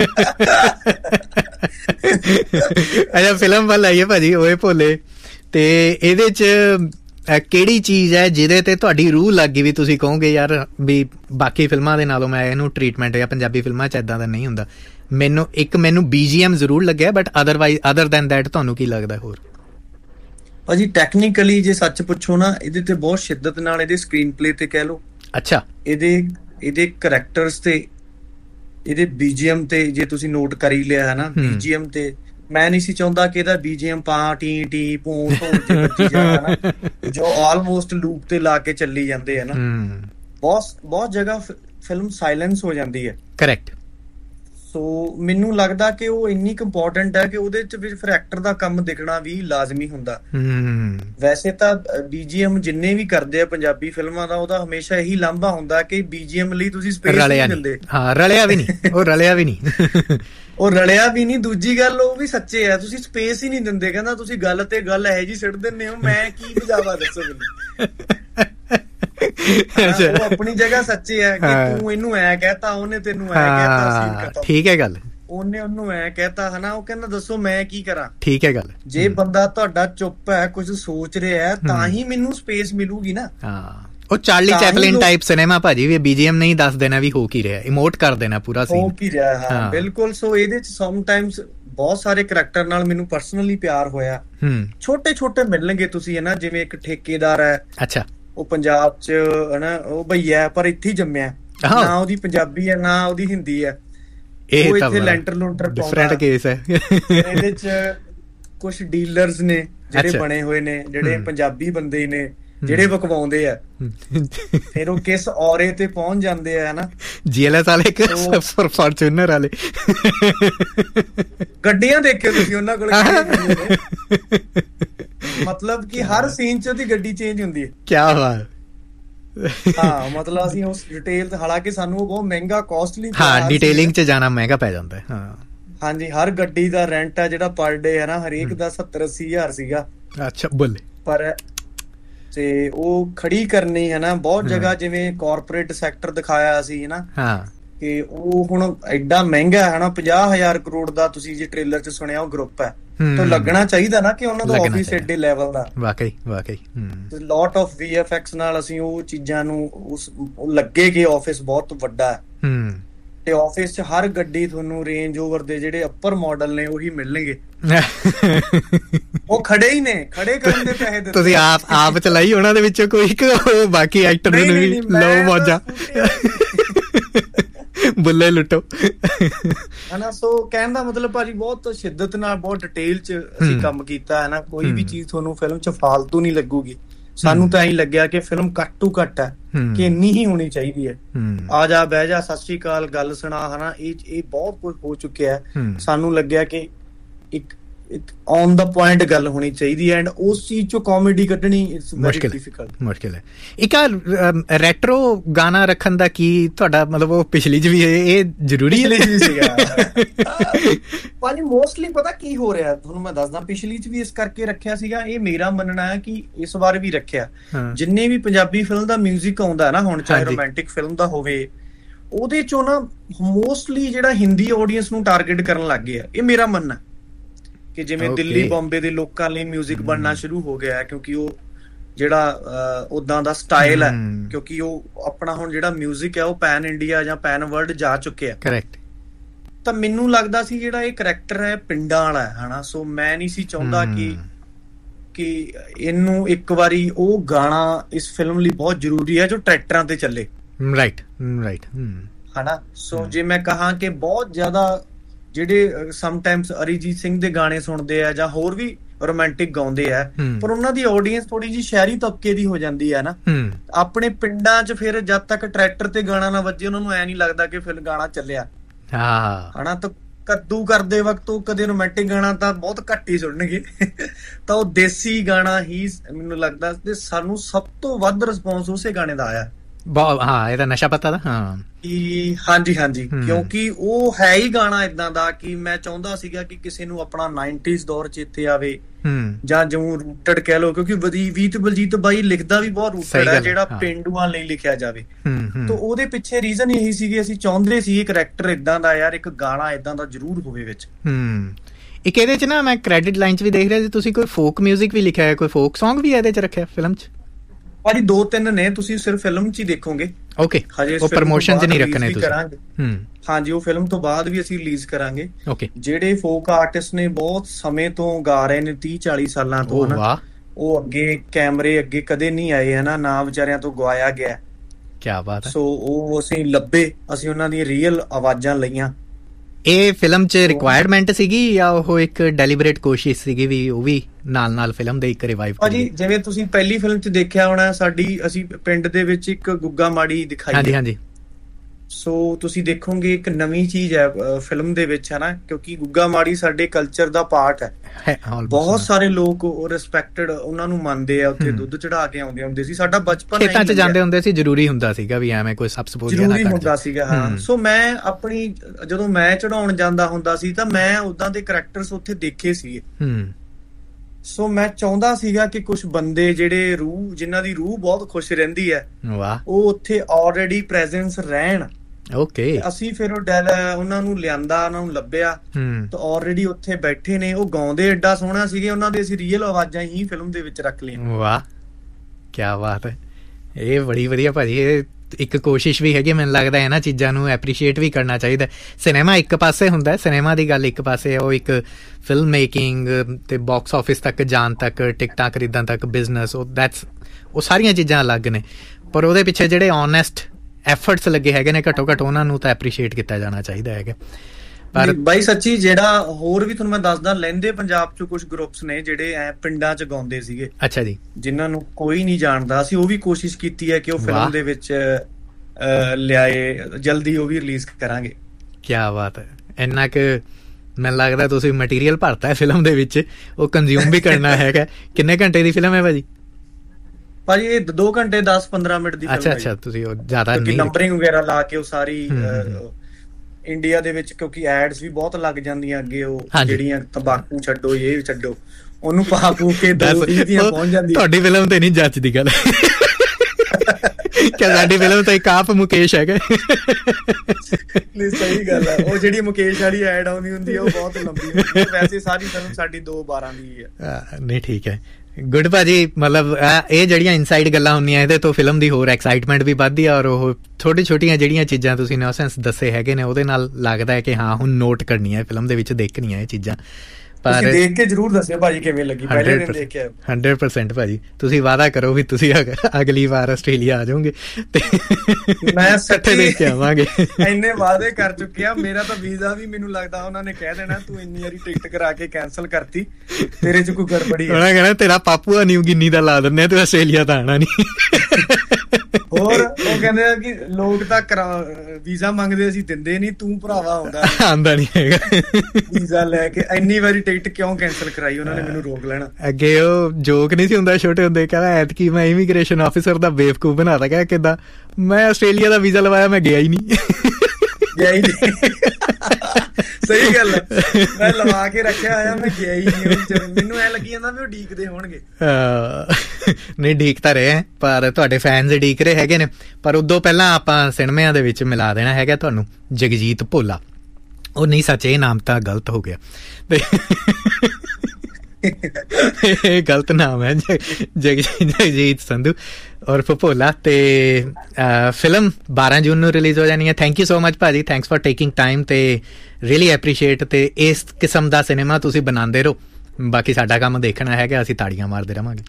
ਅੱਛਾ ਫਿਲਮ ਵੱਲ ਆਈਏ ਭਾਜੀ, ਓਏ ਭੋਲੇ, ਤੇ ਇਹਦੇ ਚ ਕਿਹੜੀ ਚੀਜ਼ ਹੈ ਜਿਹਦੇ ਤੇ ਤੁਹਾਡੀ ਰੂਹ ਲੱਗ ਗਈ ਵੀ ਤੁਸੀਂ ਕਹੋਗੇ ਯਾਰ ਵੀ ਬਾਕੀ ਫਿਲਮਾਂ ਦੇ ਨਾਲੋਂ ਮੈਂ ਇਹਨੂੰ ਟ੍ਰੀਟਮੈਂਟ ਜਾਂ ਪੰਜਾਬੀ ਫਿਲਮਾਂ ਚ ਏਦਾਂ ਦਾ ਨਹੀਂ ਹੁੰਦਾ? ਮੈਨੂੰ ਇੱਕ ਮੈਨੂੰ ਬੀ ਜੀ ਐਮ ਜ਼ਰੂਰ ਲੱਗਿਆ, but otherwise other than that ਤੁਹਾਨੂੰ ਕੀ ਲੱਗਦਾ ਹੋਰ? ਭਾਜੀ ਟੈਕਨੀਕਲੀ ਜੇ ਸੱਚ ਪੁੱਛੋ ਨਾ, ਇਹਦੇ ਤੇ ਬਹੁਤ ਸ਼ਿੱਦਤ ਨਾਲ ਇਹਦੇ ਸਕਰੀਨ ਪਲੇ ਤੇ ਕਹਿ ਲਓ, ਅੱਛਾ ਇਹਦੇ ਇਹਦੇ ਕਰੈਕਟਰਸ ਤੇ, ਇਹਦੇ ਬੀਜੀਐਮ ਤੇ ਜੇ ਤੁਸੀਂ ਨੋਟ ਕਰ ਹੀ ਲਿਆ ਹੈ ਨਾ, ਬੀਜੀਐਮ ਤੇ ਮੈਂ ਨਹੀਂ ਸੀ ਚਾਹੁੰਦਾ ਕਿ ਇਹਦਾ ਬੀਜੀਐਮ ਪਾ ਟੀ ਟੀ ਪੂੰ ਧੋ ਜੇ ਬੱਜੀ ਜਾਣਾ ਨਾ, ਜੋ ਆਲਮੋਸਟ ਲੂਪ ਤੇ ਲਾ ਕੇ ਚੱਲੀ ਜਾਂਦੇ ਹੈ ਨਾ। ਬਹੁਤ ਬਹੁਤ ਜਗ੍ਹਾ ਫਿਲਮ ਸਾਇਲੈਂਸ ਹੋ ਜਾਂਦੀ ਹੈ। ਕਰੈਕਟ। ਸੋ ਮੈਨੂੰ ਲੱਗਦਾ ਕਿ ਉਹ ਇੰਨੀ ਕੁ ਇੰਪੋਰਟੈਂਟ ਹੈ ਕਿ ਉਹਦੇ ਚ ਫਿਰ ਐਕਟਰ ਦਾ ਕੰਮ ਦਿਖਣਾ ਵੀ ਲਾਜ਼ਮੀ ਹੁੰਦਾ। ਵੈਸੇ ਤਾਂ ਬੀਜੀਐਮ ਜਿੰਨੇ ਵੀ ਕਰਦੇ ਆ ਪੰਜਾਬੀ ਫਿਲਮਾਂ ਦਾ, ਉਹਦਾ ਹਮੇਸ਼ਾ ਇਹੀ ਲਾਂਭਾ ਹੁੰਦਾ ਕਿ ਬੀਜੀਐਮ ਲਈ ਤੁਸੀਂ ਸਪੇਸ ਨਹੀਂ ਦਿੰਦੇ। ਹਾਂ ਰਲਿਆ ਵੀ ਨਹੀਂ, ਉਹ ਰਲਿਆ ਵੀ ਨਹੀਂ ਉਹ ਰਲਿਆ ਵੀ ਨਹੀਂ। ਦੂਜੀ ਗੱਲ ਉਹ ਵੀ ਸੱਚੇ ਆ, ਤੁਸੀਂ ਸਪੇਸ ਹੀ ਨਹੀਂ ਦਿੰਦੇ। ਕਹਿੰਦਾ ਤੁਸੀਂ ਗੱਲ ਤੇ ਗੱਲ ਇਹੋ ਜਿਹੀ ਸਿੱਟ ਦਿੰਦੇ ਹੋ, ਮੈਂ ਕੀ ਬਜਾਵਾ ਦੱਸੋ ਮੈਨੂੰ। ਉਹ ਆਪਣੀ ਜਗ੍ਹਾ ਸੱਚੇ ਆ ਕਿ ਤੂੰ ਇਹਨੂੰ ਐ ਕਹਿਤਾ, ਉਹਨੇ ਤੈਨੂੰ ਐ ਕਹਿਤਾ। ਠੀਕ ਹੈ ਗੱਲ। ਉਹਨੇ ਉਹਨੂੰ ਐ ਕਹਿਤਾ ਹਨਾ, ਉਹ ਕਹਿੰਦਾ ਦੱਸੋ ਮੈਂ ਕੀ ਕਰਾਂ। ਠੀਕ ਹੈ ਗੱਲ। ਜੇ ਬੰਦਾ ਤੁਹਾਡਾ ਚੁੱਪ ਹੈ, ਕੁਝ ਸੋਚ ਰਿਹਾ, ਤਾਂ ਹੀ ਮੈਨੂੰ ਸਪੇਸ ਮਿਲੂਗੀ ਨਾ। ਹਾਂ ਉਹ ਚਾਰਲੀ ਚੈਪਲਿਨ ਟਾਈਪ ਸਿਨੇਮਾ ਭਾਜੀ, ਵੀ ਬੀਜੀਐਮ ਨਹੀਂ ਦੱਸ ਦੇਣਾ ਵੀ ਹੋ ਕੀ ਰਿਹਾ, ਇਮੋਟ ਕਰ ਦੇਣਾ ਪੂਰਾ ਸੀਨ, ਹੋ ਕੀ ਰਿਹਾ। ਹਾਂ ਬਿਲਕੁਲ। ਸੋ ਇਹਦੇ ਚ ਸਮ ਟਾਈਮਸ ਬਹੁਤ ਸਾਰੇ ਕਰੈਕਟਰ ਨਾਲ ਮੈਨੂੰ ਪਰਸਨਲੀ ਪਿਆਰ ਹੋਇਆ। ਛੋਟੇ ਛੋਟੇ ਮਿਲਣਗੇ ਤੁਸੀਂ ਹਨਾ, ਜਿਵੇਂ ਇੱਕ ਠੇਕੇਦਾਰ ਹੈ, ਅੱਛਾ ਉਹ ਪੰਜਾਬ ਚ ਹਨਾ, ਉਹ ਭਈਆ ਪਰ ਇੱਥੇ ਹੀ ਜੰਮਿਆ, ਨਾ ਉਹਦੀ ਪੰਜਾਬੀ ਹੈ ਨਾ ਉਹਦੀ ਹਿੰਦੀ ਹੈ, ਉਹ ਇੱਥੇ ਲੈਂਟਰ ਲੂੰਟਰ ਡਿਫਰੈਂਟ ਕੇਸ ਹੈ। ਇਹਦੇ ਚ ਕੁਛ ਡੀਲਰਸ ਨੇ ਜਿਹੜੇ ਬਣੇ ਹੋਏ ਨੇ, ਜਿਹੜੇ ਪੰਜਾਬੀ ਬੰਦੇ ਨੇ ਜਿਹੜੇ ਵਕਵਾਉਂਦੇ ਆ, ਫਿਰ ਉਹ ਕਿਸ ਔਰੇ ਤੇ ਪਹੁੰਚ ਜਾਂਦੇ ਆ ਹਨਾ। ਜੀਐਲਐਸ ਵਾਲੇ, ਫੋਰਚੂਨਰ ਵਾਲੇ ਗੱਡੀਆਂ ਦੇਖਿਓ ਤੁਸੀਂ ਉਹਨਾਂ ਕੋਲ, ਮਤਲਬ ਕਿ ਹਰ ਸੀਨ ਚ ਉਹਦੀ ਗੱਡੀ ਚੇਂਜ ਹੁੰਦੀ ਹੈ। ਕਿਆ ਬਾਤ। ਹਾਂ ਮਤਲਬ ਅਸੀਂ ਉਸ ਡਿਟੇਲ, ਹਾਲਾਂਕਿ ਸਾਨੂੰ ਉਹ ਬਹੁਤ ਮਹਿੰਗਾ ਕੋਸਟਲੀ, ਹਾਂ ਡਿਟੇਲਿੰਗ ਚ ਜਾਣਾ ਮਹਿੰਗਾ ਪੈ ਜਾਂਦਾ ਹੈ। ਹਾਂ ਹਾਂਜੀ, ਹਰ ਗੱਡੀ ਦਾ ਰੈਂਟ ਆ ਜਿਹੜਾ ਪਰ ਡੇ ਹੈ ਨਾ, ਹਰੇਕ ਦਾ ਸੱਤਰ ਅੱਸੀ ਹਜ਼ਾਰ ਸੀਗਾ। ਅੱਛਾ ਬੋਲੇ। ਪਰ ਤੇ ਉਹ ਖੜੀ ਕਰਨੀ ਹੈ ਨਾ ਬਹੁਤ ਜਗ੍ਹਾ, ਜਿਵੇਂ ਕਾਰਪੋਰੇਟ ਸੈਕਟਰ ਦਿਖਾਇਆ ਸੀ ਨਾ, ਹਾਂ, ਕਿ ਉਹ ਹੁਣ ਐਡਾ ਮਹਿੰਗਾ ਹੈ ਨਾ, ਪੰਜਾਹ ਹਜ਼ਾਰ ਕਰੋੜ ਦਾ ਤੁਸੀਂ ਜੇ ਟ੍ਰੇਲਰ 'ਚ ਸੁਣਿਆ ਉਹ ਗਰੁੱਪ ਹੈ, ਤਾਂ ਲੱਗਣਾ ਚਾਹੀਦਾ ਨਾ ਕਿ ਉਹਨਾਂ ਦਾ ਆਫਿਸ ਏਡੇ ਲੈਵਲ ਦਾ। ਵਾਕਈ ਵਾਕਈ lot of we F X ਨਾਲ ਅਸੀਂ ਉਹ ਚੀਜ਼ਾਂ ਨੂੰ ਉਸ ਲੱਗੇ ਕਿ ਆਫਿਸ ਬਹੁਤ ਵੱਡਾ ਹੈ, ਤੇ ਆਫਿਸ 'ਚ ਹਰ ਗੱਡੀ ਤੁਹਾਨੂੰ ਰੇਂਜ ਓਵਰ ਦੇ ਜਿਹੜੇ ਅੱਪਰ ਮਾਡਲ ਨੇ ਉਹੀ ਮਿਲਣਗੇ। ਉਹ ਖੜੇ ਹੀ ਨੇ, ਖੜੇ ਕਰਨ ਦੇ ਪੈਸੇ ਦਿੱਤੇ। ਤੁਸੀਂ ਆਪ ਆਪ ਚਲਾਈ ਉਹਨਾਂ ਦੇ ਵਿੱਚੋਂ ਕੋਈ, ਬਾਕੀ ਐਕਟਰ ਨੂੰ ਵੀ ਲਓ ਮੌਜਾਂ, ਬੁੱਲੇ ਲੁੱਟੋ ਹਨਾ। ਸੋ ਕਹਿਣ ਦਾ ਮਤਲਬ ਭਾਜੀ ਬਹੁਤ ਸ਼ਿੱਦਤ ਨਾਲ, ਬਹੁਤ ਡਿਟੇਲ 'ਚ ਅਸੀਂ ਕੰਮ ਕੀਤਾ ਹੈ ਨਾ। ਕੋਈ ਵੀ ਚੀਜ਼ ਤੁਹਾਨੂੰ ਫਿਲਮ 'ਚ ਫਾਲਤੂ ਨਹੀਂ ਲੱਗੂਗੀ। ਸਾਨੂੰ ਤਾਂ ਐਂ ਲੱਗਿਆ ਕਿ ਫਿਲਮ ਘੱਟ ਤੋਂ ਘੱਟ ਹੈ, ਕਿ ਇੰਨੀ ਹੀ ਹੋਣੀ ਚਾਹੀਦੀ ਹੈ। ਆ ਜਾ ਬਹਿ ਜਾ, ਸਤਿ ਸ੍ਰੀ ਅਕਾਲ, ਗੱਲ ਸੁਣਾ, ਹਨਾ, ਇਹ ਇਹ ਬਹੁਤ ਕੁਝ ਹੋ ਚੁੱਕਿਆ ਹੈ। ਸਾਨੂੰ ਲੱਗਿਆ ਕਿ ਇੱਕ ਇੱਕ ਔਨ ਦਾ ਪੁਆਇੰਟ ਗੱਲ ਹੋਣੀ ਚਾਹੀਦੀ ਹੈ, ਐਂਡ ਉਸ ਚੀਜ਼ ਚੋਂ ਕਾਮੇਡੀ ਕੱਢਣੀ ਇਟਸ ਵੈਰੀ ਡਿਫਿਕਲਟ, ਮੁਸ਼ਕਿਲ ਹੈ। ਇੱਕ ਰੈਟਰੋ ਗਾਣਾ ਰੱਖਣ ਦਾ ਕੀ ਤੁਹਾਡਾ ਮਤਲਬ, ਉਹ ਪਿਛਲੀ 'ਚ ਵੀ ਇਹ ਜ਼ਰੂਰੀ ਸੀਗਾ ਭਾਜੀ? ਮੋਸਟਲੀ ਪਤਾ ਕੀ ਹੋ ਰਿਹਾ ਤੁਹਾਨੂੰ ਮੈਂ ਦੱਸਦਾ, ਪਿਛਲੀ 'ਚ ਵੀ ਇਸ ਕਰਕੇ ਰੱਖਿਆ ਸੀਗਾ, ਇਹ ਮੇਰਾ ਮੰਨਣਾ ਹੈ ਕਿ ਇਸ ਵਾਰ ਵੀ ਰੱਖਿਆ। ਜਿੰਨੇ ਵੀ ਪੰਜਾਬੀ ਫਿਲਮ ਦਾ ਮਿਊਜ਼ਿਕ ਆਉਂਦਾ ਨਾ ਹੁਣ, ਚਾਹੇ ਰੋਮਾਂਟਿਕ ਫਿਲਮ ਦਾ ਹੋਵੇ, ਉਹਦੇ ਚੋਂ ਨਾ ਮੋਸਟਲੀ ਜਿਹੜਾ ਹਿੰਦੀ ਆਡੀਅנס ਨੂੰ ਟਾਰਗੇਟ ਕਰਨ ਲੱਗ ਗਏ ਆ। ਇਹ ਮੇਰਾ ਮੰਨਣਾ ਕਿ ਜਿਵੇਂ ਦਿੱਲੀ ਬੰਬੇ ਦੇ ਲੋਕਾਂ ਲਈ ਮਿਊਜ਼ਿਕ ਬਣਨਾ ਸ਼ੁਰੂ ਹੋ ਗਿਆ, ਕਿਉਂਕਿ ਉਹ ਜਿਹੜਾ ਉਦਾਂ ਦਾ ਸਟਾਈਲ ਹੈ, ਕਿਉਂਕਿ ਉਹ ਆਪਣਾ ਹੁਣ ਜਿਹੜਾ ਮਿਊਜ਼ਿਕ ਹੈ ਉਹ ਪੈਨ ਇੰਡੀਆ ਜਾਂ ਪੈਨ ਵਰਲਡ ਜਾ ਚੁੱਕਿਆ। ਕਰੈਕਟ। ਤਾਂ ਮੈਨੂੰ ਲੱਗਦਾ ਸੀ ਜਿਹੜਾ ਇਹ ਕਰੈਕਟਰ ਹੈ ਪਿੰਡਾਂ ਵਾਲਾ ਹੈ ਹਨਾ, ਸੋ ਮੈਂ ਨਹੀਂ ਸੀ ਚਾਹੁੰਦਾ ਕਿ ਕਿ ਇਹਨੂੰ ਇੱਕ ਵਾਰੀ ਉਹ ਗਾਣਾ ਇਸ ਫਿਲਮ ਲਈ ਬਹੁਤ ਜ਼ਰੂਰੀ ਹੈ ਜੋ ਟਰੈਕਟਰਾਂ ਤੇ ਚੱਲੇ। ਰਾਈਟ ਰਾਈਟ ਹਨਾ। ਸੋ ਜੇ ਮੈਂ ਕਹਾਂ ਕਿ ਬਹੁਤ ਜ਼ਿਆਦਾ ਜਿਹੜੇ ਸਮਟਾਈਮਸ ਅਰੀਜੀਤ ਸਿੰਘ ਦੇ ਗਾਣੇ ਸੁਣਦੇ ਆ ਜਾਂ ਹੋਰ ਵੀ ਰੋਮਾਂਟਿਕ ਗਾਉਂਦੇ ਆ, ਪਰ ਉਹਨਾਂ ਦੀ ਆਡੀਅנס ਥੋੜੀ ਜਿਹੀ ਸ਼ਹਿਰੀ ਤਬਕੇ ਦੀ ਹੋ ਜਾਂਦੀ ਹੈ ਨਾ। ਆਪਣੇ ਪਿੰਡਾਂ 'ਚ ਫਿਰ ਜਦ ਤੱਕ ਟਰੈਕਟਰ ਤੇ ਗਾਣਾ ਨਾ ਵੱਜੇ ਉਹਨਾਂ ਨੂੰ ਐ ਨੀ ਲੱਗਦਾ ਕਿ ਫਿਰ ਗਾਣਾ ਚੱਲਿਆ ਹਨਾ। ਤਾਂ ਕੱਦੂ ਕਰਦੇ ਵਕਤ ਉਹ ਕਦੇ ਰੋਮਾਂਟਿਕ ਗਾਣਾ ਤਾਂ ਬਹੁਤ ਘੱਟ ਹੀ ਸੁਣਨਗੇ ਤਾਂ ਉਹ ਦੇਸੀ ਗਾਣਾ ਹੀ ਮੈਨੂੰ ਲੱਗਦਾ ਤੇ ਸਾਨੂੰ ਸਭ ਤੋਂ ਵੱਧ ਰਿਸਪੌਂਸ ਉਸੇ ਗਾਣੇ ਦਾ ਆਇਆ। ਹਾਂ, ਇਹਦਾ ਨਸ਼ਾ ਪਤਾ ਦਾ। ਹਾਂ ਹਾਂਜੀ ਹਾਂਜੀ, ਕਿਉਂਕਿ ਉਹ ਹੈ ਹੀ ਗਾਣਾ ਏਦਾਂ ਦਾ ਕਿ ਮੈਂ ਚਾਹੁੰਦਾ ਸੀਗਾ ਕਿ ਕਿਸੇ ਨੂੰ ਆਪਣਾ ਨਾਈਨਟੀਜ਼ ਦੌਰ ਚੇਤੇ ਆਵੇ, ਜਾਂ ਜਿਉਂ ਰੂਟਡ ਕਹਿ ਲਓ, ਕਿਉਂਕਿ ਵੀਤ ਬਲਜੀਤ ਬਾਈ ਲਿਖਦਾ ਵੀ ਬਹੁਤ ਰੂਟਡ ਹੈ, ਜਿਹੜਾ ਪੇਂਡੂਆਂ ਲਈ ਲਿਖਿਆ ਜਾਵੇ। ਤਾਂ ਉਹਦੇ ਪਿੱਛੇ ਰੀਜ਼ਨ ਇਹੀ ਸੀਗੇ, ਅਸੀਂ ਚਾਹੁੰਦੇ ਸੀ ਇਹ ਕਰੈਕਟਰ ਏਦਾਂ ਦਾ ਯਾਰ, ਇੱਕ ਗਾਣਾ ਏਦਾਂ ਦਾ ਜ਼ਰੂਰ ਹੋਵੇ ਵਿੱਚ। ਇੱਕ ਇਹਦੇ 'ਚ ਨਾ ਮੈਂ ਕ੍ਰੈਡਿਟ ਲਾਈਨ 'ਚ ਵੀ ਦੇਖ ਰਿਹਾ ਸੀ ਤੁਸੀਂ ਕੋਈ ਫੋਕ ਮਿਊਜ਼ਿਕ ਵੀ ਲਿਖਿਆ ਹੈ, ਕੋਈ ਫੋਕ ਸੌਂਗ ਵੀ ਇਹਦੇ 'ਚ ਰੱਖਿਆ ਫਿਲਮ 'ਚ? ਭਾਜੀ ਦੋ ਤਿੰਨ ਨੇ, ਤੁਸੀਂ ਸਿਰਫ ਫਿਲਮ 'ਚ ਹੀ ਦੇਖੋਗੇ। ਓਕੇ, ਉਹ ਪ੍ਰਮੋਸ਼ਨ 'ਚ ਨਹੀਂ ਰੱਖਣੇ ਤੁਸੀਂ? ਹੂੰ, ਹਾਂਜੀ, ਉਹ ਫਿਲਮ ਤੋਂ ਬਾਅਦ ਵੀ ਅਸੀਂ ਰਿਲੀਜ਼ ਕਰਾਂਗੇ। ਓਕੇ। ਜਿਹੜੇ ਫੋਕ ਆਰਟਿਸਟ ਨੇ ਬਹੁਤ ਸਮੇਂ ਤੋਂ ਗਾ ਰਹੇ ਨੇ, ਤੀਹ ਚਾਲੀ ਸਾਲਾਂ ਤੋਂ ਹਨਾ, ਉਹ ਅੱਗੇ ਕੈਮਰੇ ਅੱਗੇ ਕਦੇ ਨਹੀਂ ਆਏ ਹਨਾ, ਨਾ ਵਿਚਾਰਿਆਂ ਤੋਂ ਗਵਾਇਆ ਗਿਆ। ਕੀ ਬਾਤ ਹੈ। ਸੋ ਉਹ ਅਸੀਂ ਲੱਭੇ, ਅਸੀਂ ਉਹਨਾਂ ਦੀਆਂ ਰੀਅਲ ਆਵਾਜ਼ਾਂ ਲਈਆਂ। ਇਹ ਫਿਲਮ 'ਚ ਰਿਕੁਆਇਰਮੈਂਟ ਸੀਗੀ ਜਾਂ ਉਹ ਇੱਕ ਡੈਲੀਬਰੇਟ ਕੋਸ਼ਿਸ਼ ਸੀਗੀ ਵੀ ਉਹ ਵੀ ਨਾਲ ਨਾਲ ਫਿਲਮ ਦੇ ਇੱਕ ਰਿਵਾਈਵ ਕਰੀਏ? ਭਾਜੀ ਜਿਵੇਂ ਤੁਸੀਂ ਪਹਿਲੀ ਫਿਲਮ 'ਚ ਦੇਖਿਆ ਹੋਣਾ, ਸਾਡੀ ਅਸੀਂ ਪਿੰਡ ਦੇ ਵਿੱਚ ਇੱਕ ਗੁੱਗਾ ਮਾੜੀ ਦਿਖਾਈ। ਹਾਂਜੀ ਹਾਂਜੀ। ਸੋ ਤੁਸੀਂ ਦੇਖੋਗੇ ਇੱਕ ਨਵੀਂ ਚੀਜ਼ ਹੈ ਫਿਲਮ ਦੇ ਵਿੱਚ ਹਨਾ, ਕਿਉਂਕਿ ਗੁੱਗਾ ਮਾੜੀ ਸਾਡੇ ਕਲਚਰ ਦਾ ਪਾਰਟ ਹੈ। ਬਹੁਤ ਸਾਰੇ ਲੋਕ ਰਿਸਪੈਕਟਡ ਉਹਨਾਂ ਨੂੰ ਮੰਨਦੇ ਆ, ਉੱਥੇ ਦੁੱਧ ਚੜਾ ਕੇ ਆਉਂਦੇ ਹੁੰਦੇ ਸੀ। ਸਾਡਾ ਬਚਪਨ ਖੇਤਾਂ 'ਚ ਜਾਂਦੇ ਹੁੰਦੇ ਸੀ, ਜ਼ਰੂਰੀ ਹੁੰਦਾ ਸੀਗਾ ਵੀ ਐਵੇਂ ਕੋਈ ਸਬਜ਼ ਪੌਦੇ ਜ਼ਰੂਰੀ ਹੁੰਦਾ ਸੀਗਾ। ਹਾਂ, ਸੋ ਮੈਂ ਆਪਣੀ ਜਦੋਂ ਮੈਂ ਚੜਾਉਣ ਜਾਂਦਾ ਹੁੰਦਾ ਸੀ ਤਾਂ ਮੈਂ ਉਦਾਂ ਦੇ ਕਰੈਕਟਰਸ ਉੱਥੇ ਦੇਖੇ ਸੀ। ਸੋ ਮੈਂ ਚਾਹੁੰਦਾ ਸੀਗਾ ਕਿ ਕੁਝ ਬੰਦੇ ਜਿਹੜੇ ਰੂਹ ਜਿਨ੍ਹਾਂ ਦੀ ਰੂਹ ਬਹੁਤ ਖੁਸ਼ ਰਹਿੰਦੀ ਹੈ, ਉਹ ਉੱਥੇ ਆਲਰੇਡੀ ਪ੍ਰੈਜ਼ੈਂਸ ਰਹਿਣ। ਓਕੇ। ਅਸੀਂ ਫਿਰ ਉਹ ਡੈਲ ਉਹਨਾਂ ਨੂੰ ਲਿਆਂਦਾ, ਉਹਨਾਂ ਨੂੰ ਲੱਭਿਆ ਤਾਂ ਆਲਰੇਡੀ ਉੱਥੇ ਬੈਠੇ ਨੇ। ਉਹ ਗਾਉਂਦੇ ਏਡਾ ਸੋਹਣਾ ਸੀਗੇ, ਉਹਨਾਂ ਦੇ ਅਸੀਂ ਰੀਅਲ ਆਵਾਜ਼ਾਂ ਹੀ ਫਿਲਮ ਦੇ ਵਿੱਚ ਰੱਖ ਲਈਆਂ। ਵਾਹ, ਕੀ ਬਾਤ ਹੈ। ਇਹ ਬੜੀ ਵਧੀਆ ਭਾਜੀ, ਇਹ ਇੱਕ ਕੋਸ਼ਿਸ਼ ਵੀ ਹੈਗੀ। ਮੈਨੂੰ ਲੱਗਦਾ ਇਹਨਾਂ ਚੀਜ਼ਾਂ ਨੂੰ ਐਪਰੀਸ਼ੀਏਟ ਵੀ ਕਰਨਾ ਚਾਹੀਦਾ। ਸਿਨੇਮਾ ਇੱਕ ਪਾਸੇ ਹੁੰਦਾ, ਸਿਨੇਮਾ ਦੀ ਗੱਲ ਇੱਕ ਪਾਸੇ, ਉਹ ਇੱਕ ਫਿਲਮ ਮੇਕਿੰਗ ਤੇ ਬਾਕਸ ਆਫਿਸ ਤੱਕ ਜਾਣ ਤੱਕ, ਟਿਕਟਾਂ ਖਰੀਦਣ ਤੱਕ, ਬਿਜ਼ਨਸ, ਉਹ ਦੈਟਸ ਉਹ ਸਾਰੀਆਂ ਚੀਜ਼ਾਂ ਅਲੱਗ ਨੇ। ਪਰ ਉਹਦੇ ਪਿੱਛੇ ਜਿਹੜੇ ਓਨੈਸਟ ਐਫਰਟਸ ਲੱਗੇ ਹੈਗੇ ਨੇ, ਘੱਟੋ ਘੱਟ ਉਹਨਾਂ ਨੂੰ ਤਾਂ ਐਪਰੀਸ਼ੀਏਟ ਕੀਤਾ ਜਾਣਾ ਚਾਹੀਦਾ ਹੈਗਾ। ਪਰ ਬਾਈ ਸੱਚੀ ਜਿਹੜਾ ਹੋਰ ਵੀ ਤੁਹਾਨੂੰ ਮੈਂ ਦੱਸਦਾ, ਲਹਿੰਦੇ ਪੰਜਾਬ 'ਚ ਕੁਝ ਗਰੁੱਪਸ ਨੇ ਜਿਹੜੇ ਐ ਪਿੰਡਾਂ 'ਚ ਗਾਉਂਦੇ ਸੀਗੇ। ਅੱਛਾ ਜੀ। ਜਿਨ੍ਹਾਂ ਨੂੰ ਕੋਈ ਨਹੀਂ ਜਾਣਦਾ। ਅਸੀਂ ਉਹ ਵੀ ਕੋਸ਼ਿਸ਼ ਕੀਤੀ ਹੈ ਕਿ ਉਹ ਫਿਲਮ ਦੇ ਵਿੱਚ ਲਿਆਏ, ਜਲਦੀ ਉਹ ਵੀ ਰਿਲੀਜ਼ ਕਰਾਂਗੇ। ਕੀ ਬਾਤ ਹੈ। ਇੰਨਾ ਕੁ ਮੈਨੂੰ ਲੱਗਦਾ ਤੁਸੀਂ ਮਟੀਰੀਅਲ ਭਰਤਾ ਹੈ ਫਿਲਮ ਦੇ ਵਿੱਚ, ਉਹ ਕੰਜ਼ਿਊਮ ਵੀ ਕਰਨਾ ਹੈਗਾ। ਕਿੰਨੇ ਘੰਟੇ ਦੀ ਫਿਲਮ ਹੈ ਭਾਜੀ? ਭਾਜੀ ਇਹ ਦੋ ਘੰਟੇ ਦਸ ਪੰਦਰਾਂ ਮਿੰਟ ਦੀ ਫਿਲਮ ਹੈ। ਅੱਛਾ ਅੱਛਾ, ਤੁਸੀਂ ਉਹ ਜ਼ਿਆਦਾ ਨਹੀਂ, ਨੰਬਰਿੰਗ ਵਗੈਰਾ ਲਾ ਕੇ ਉਹ ਸਾਰੀ ਇੰਡੀਆ ਦੇ ਵਿੱਚ, ਕਿਉਂਕਿ ਐਡਸ ਵੀ ਬਹੁਤ ਲੱਗ ਜਾਂਦੀਆਂ ਅੱਗੇ, ਉਹ ਜਿਹੜੀਆਂ ਤੰਬਾਕੂ ਛੱਡੋ, ਇਹ ਛੱਡੋ, ਉਹਨੂੰ ਪਾ ਪੂ ਕੇ ਦੋ ਦੀਆਂ ਪਹੁੰਚ ਜਾਂਦੀ। ਤੁਹਾਡੀ ਫਿਲਮ ਤੇ ਨਹੀਂ ਜੱਜਦੀ ਗੱਲ ਕਿ ਸਾਡੀ ਫਿਲਮ ਤਾਂ ਇੱਕ ਆਪ ਮੁਕੇਸ਼ ਹੈਗਾ। ਨਹੀਂ ਸਹੀ ਗੱਲ ਆ, ਉਹ ਜਿਹੜੀ ਮੁਕੇਸ਼ ਵਾਲੀ ਐਡ ਆਉਂਦੀ ਹੁੰਦੀ ਆ ਉਹ ਬਹੁਤ ਲੰਬੀ ਹੁੰਦੀ ਹੈ। ਵੈਸੇ ਸਾਰੀ ਫਿਲਮ ਸਾਡੀ ਦੋ ਬਾਰਾਂ ਦੀ ਹੈ। ਨਹੀਂ ਠੀਕ ਹੈ, ਗੁੱਡ ਭਾਜੀ। ਮਤਲਬ ਇਹ ਜਿਹੜੀਆਂ ਇਨਸਾਈਡ ਗੱਲਾਂ ਹੁੰਦੀਆਂ ਇਹਦੇ ਤੋਂ ਫਿਲਮ ਦੀ ਹੋਰ ਐਕਸਾਈਟਮੈਂਟ ਵੀ ਵੱਧਦੀ ਆ, ਔਰ ਉਹ ਛੋਟੀ ਛੋਟੀਆਂ ਜਿਹੜੀਆਂ ਚੀਜ਼ਾਂ ਤੁਸੀਂ ਨੋਸੈਂਸ ਦੱਸੇ ਹੈਗੇ ਨੇ ਉਹਦੇ ਨਾਲ ਲੱਗਦਾ ਹੈ ਕਿ ਹਾਂ ਹੁਣ ਨੋਟ ਕਰਨੀਆਂ ਫਿਲਮ ਦੇ ਵਿੱਚ, ਦੇਖਣੀਆਂ ਇਹ ਚੀਜ਼ਾਂ। ਪਰ ਦੇਖ ਕੇ ਜਰੂਰ ਦੱਸਿਓ ਭਾਜੀ ਕਿਵੇਂ ਲੱਗੀ, ਪਹਿਲੇ ਦਿਨ ਦੇਖ ਕੇ। ਹੰਡਰਡ ਪਰਸੈਂਟ ਭਾਜੀ, ਤੁਸੀਂ ਵਾਅਦਾ ਕਰੋ ਵੀ ਤੁਸੀਂ ਅਗਲੀ ਵਾਰ ਆਸਟ੍ਰੇਲੀਆ ਆ ਜਾਓਗੇ ਤੇ ਮੈਂ ਇਕੱਠੇ ਦੇਖ ਕੇ ਆਵਾਂਗੇ। ਇੰਨੇ ਵਾਅਦੇ ਕਰ ਚੁੱਕਿਆ, ਮੇਰਾ ਤਾਂ ਵੀਜ਼ਾ ਵੀ ਮੈਨੂੰ ਲੱਗਦਾ ਉਹਨਾਂ ਨੇ ਕਹਿ ਦੇਣਾ ਤੂੰ ਇੰਨੀ ਵਾਰੀ ਟਿਕਟ ਕਰਾ ਕੇ ਕੈਂਸਲ ਕਰਤੀ, ਤੇਰੇ ਚ ਕੋਈ ਗੜਬੜੀ ਹੈ। ਉਹਨਾਂ ਕਹਿਣਾ ਤੇਰਾ ਪਾਪੂਆ ਨਿਊ ਗਿਨੀ ਦਾ ਲਾ ਦਿੰਦੇ, ਤੂੰ ਆਸਟ੍ਰੇਲੀਆ ਤਾਂ ਆਣਾ ਨਹੀਂ। ਹੋਰ ਉਹ ਕਹਿੰਦੇ ਆ ਕਿ ਲੋਕ ਤਾਂ ਵੀਜ਼ਾ ਮੰਗਦੇ, ਅਸੀਂ ਦਿੰਦੇ ਨਹੀਂ, ਤੂੰ ਭਰਾਵਾ ਆਉਂਦਾ ਆਉਂਦਾ ਨਹੀਂ ਹੈਗਾ ਵੀਜ਼ਾ ਲੈ ਕੇ। ਇੰਨੀ ਵਾਰੀ ਟਿਕਟ ਕਿਉਂ ਕੈਂਸਲ ਕਰਾਈ ਉਹਨਾਂ ਨੇ, ਮੈਨੂੰ ਰੋਕ ਲੈਣਾ। ਅੱਗੇ ਉਹ ਜੋਕ ਨਹੀਂ ਸੀ ਹੁੰਦਾ ਛੋਟੇ ਹੁੰਦੇ, ਕਹਿੰਦਾ ਐਤਕੀ ਮੈਂ ਇਮੀਗ੍ਰੇਸ਼ਨ ਆਫਿਸਰ ਦਾ ਬੇਵਕੂਫ ਬਣਾ ਤਾ। ਕਹਿੰਦਾ ਕਿੱਦਾਂ, ਮੈਂ ਆਸਟ੍ਰੇਲੀਆ ਦਾ ਵੀਜ਼ਾ ਲਵਾਇਆ, ਮੈਂ ਗਿਆ ਹੀ ਨਹੀਂ। ਗਿਆ ਹੀ ਨਹੀਂ, ਸਹੀ ਗੱਲ ਹੈ, ਮੈਂ ਲਵਾ ਕੇ ਰੱਖਿਆ ਹੋਇਆ, ਮੈਂ ਗਿਆ ਹੀ ਨਹੀਂ। ਮੈਨੂੰ ਐ ਲੱਗੀ ਜਾਂਦਾ ਵੀ ਉਹ ਡੀਕਦੇ ਹੋਣਗੇ। ਨਹੀਂ ਡੀਕ ਤਾਂ ਰਹੇ, ਪਰ ਤੁਹਾਡੇ ਫੈਨਸ ਡੀਕ ਰਹੇ ਹੈਗੇ ਨੇ। ਪਰ ਉਦੋਂ ਪਹਿਲਾਂ ਆਪਾਂ ਸਿਨੇਮਿਆਂ ਦੇ ਵਿੱਚ ਮਿਲਾ ਦੇਣਾ ਹੈਗਾ ਤੁਹਾਨੂੰ ਜਗਜੀਤ ਭੋਲਾ। ਉਹ ਨਹੀਂ ਸੱਚ, ਇਹ ਨਾਮ ਤਾਂ ਗਲਤ ਹੋ ਗਿਆ, ਇਹ ਗਲਤ ਨਾਮ ਹੈ ਜਗਜੀਤ ਸੰਧੂ ਉਰਫ ਭੋਲਾ। ਤੇ ਫਿਲਮ ਬਾਰਾਂ ਜੂਨ ਨੂੰ ਰਿਲੀਜ਼ ਹੋ ਜਾਣੀ ਹੈ। ਥੈਂਕ ਯੂ ਸੋ ਮਚ ਭਾਜੀ, ਥੈਂਕਸ ਫॉर ਟੇਕਿੰਗ ਟਾਈਮ ਤੇ ਰੀਅਲੀ ਐਪਰੀਸ਼ੀਏਟ। ਤੇ ਇਸ ਕਿਸਮ ਦਾ ਸਿਨੇਮਾ ਤੁਸੀਂ ਬਣਾਉਂਦੇ ਰਹੋ, ਬਾਕੀ ਸਾਡਾ ਕੰਮ ਦੇਖਣਾ ਹੈਗਾ, ਅਸੀਂ ਤਾੜੀਆਂ ਮਾਰਦੇ ਰਵਾਂਗੇ।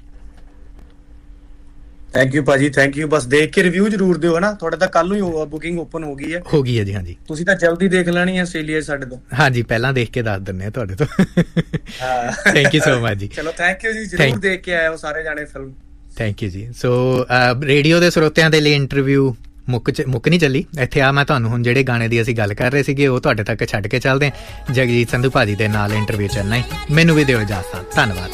ਥੈਂਕ ਯੂ ਭਾਜੀ, ਥੈਂਕ ਯੂ। ਬਸ ਦੇਖ ਕੇ ਰਿਵਿਊ ਜ਼ਰੂਰ ਦਿਓ ਹਨਾ, ਤੁਹਾਡੇ ਤਾਂ ਕੱਲ ਨੂੰ ਹੀ ਬੁਕਿੰਗ ਓਪਨ ਹੋ ਗਈ ਹੈ। ਹੋ ਗਈ ਹੈ ਜੀ, ਹਾਂਜੀ। ਤੁਸੀਂ ਤਾਂ ਜਲਦੀ ਦੇਖ ਲੈਣੀ ਹੈ ਆਸਟ੍ਰੇਲੀਆ ਸਾਡੇ ਤੋਂ। ਹਾਂਜੀ, ਪਹਿਲਾਂ ਦੇਖ ਕੇ ਦੱਸ ਦਿੰਦੇ ਆ ਤੁਹਾਡੇ ਤੋਂ। ਥੈਂਕ ਯੂ ਸੋ ਮਚ ਜੀ। ਚਲੋ ਥੈਂਕ ਯੂ ਜੀ, ਜ਼ਰੂਰ ਦੇਖ ਕੇ ਆਇਓ ਸਾਰੇ ਜਾਣੇ ਫਿਲਮ। ਥੈਂਕ ਯੂ ਜੀ। ਸੋ ਰੇਡੀਓ ਦੇ ਸਰੋਤਿਆਂ ਦੇ ਲਈ ਇੰਟਰਵਿਊ ਮੁੱਕ ਮੁੱਕ ਨਹੀਂ ਚੱਲੀ ਇੱਥੇ। ਆ ਮੈਂ ਤੁਹਾਨੂੰ ਹੁਣ ਜਿਹੜੇ ਗਾਣੇ ਦੀ ਅਸੀਂ ਗੱਲ ਕਰ ਰਹੇ ਸੀਗੇ ਉਹ ਤੁਹਾਡੇ ਤੱਕ ਛੱਡ ਕੇ ਚੱਲਦੇ ਹਾਂ। ਜਗਜੀਤ ਸੰਧੂ ਭਾਜੀ ਦੇ ਨਾਲ ਇੰਟਰਵਿਊ ਚੱਲਣਾ ਹੀ। ਮੈਨੂੰ ਵੀ ਦਿਓ ਇਜਾਜ਼ਤ, ਧੰਨਵਾਦ।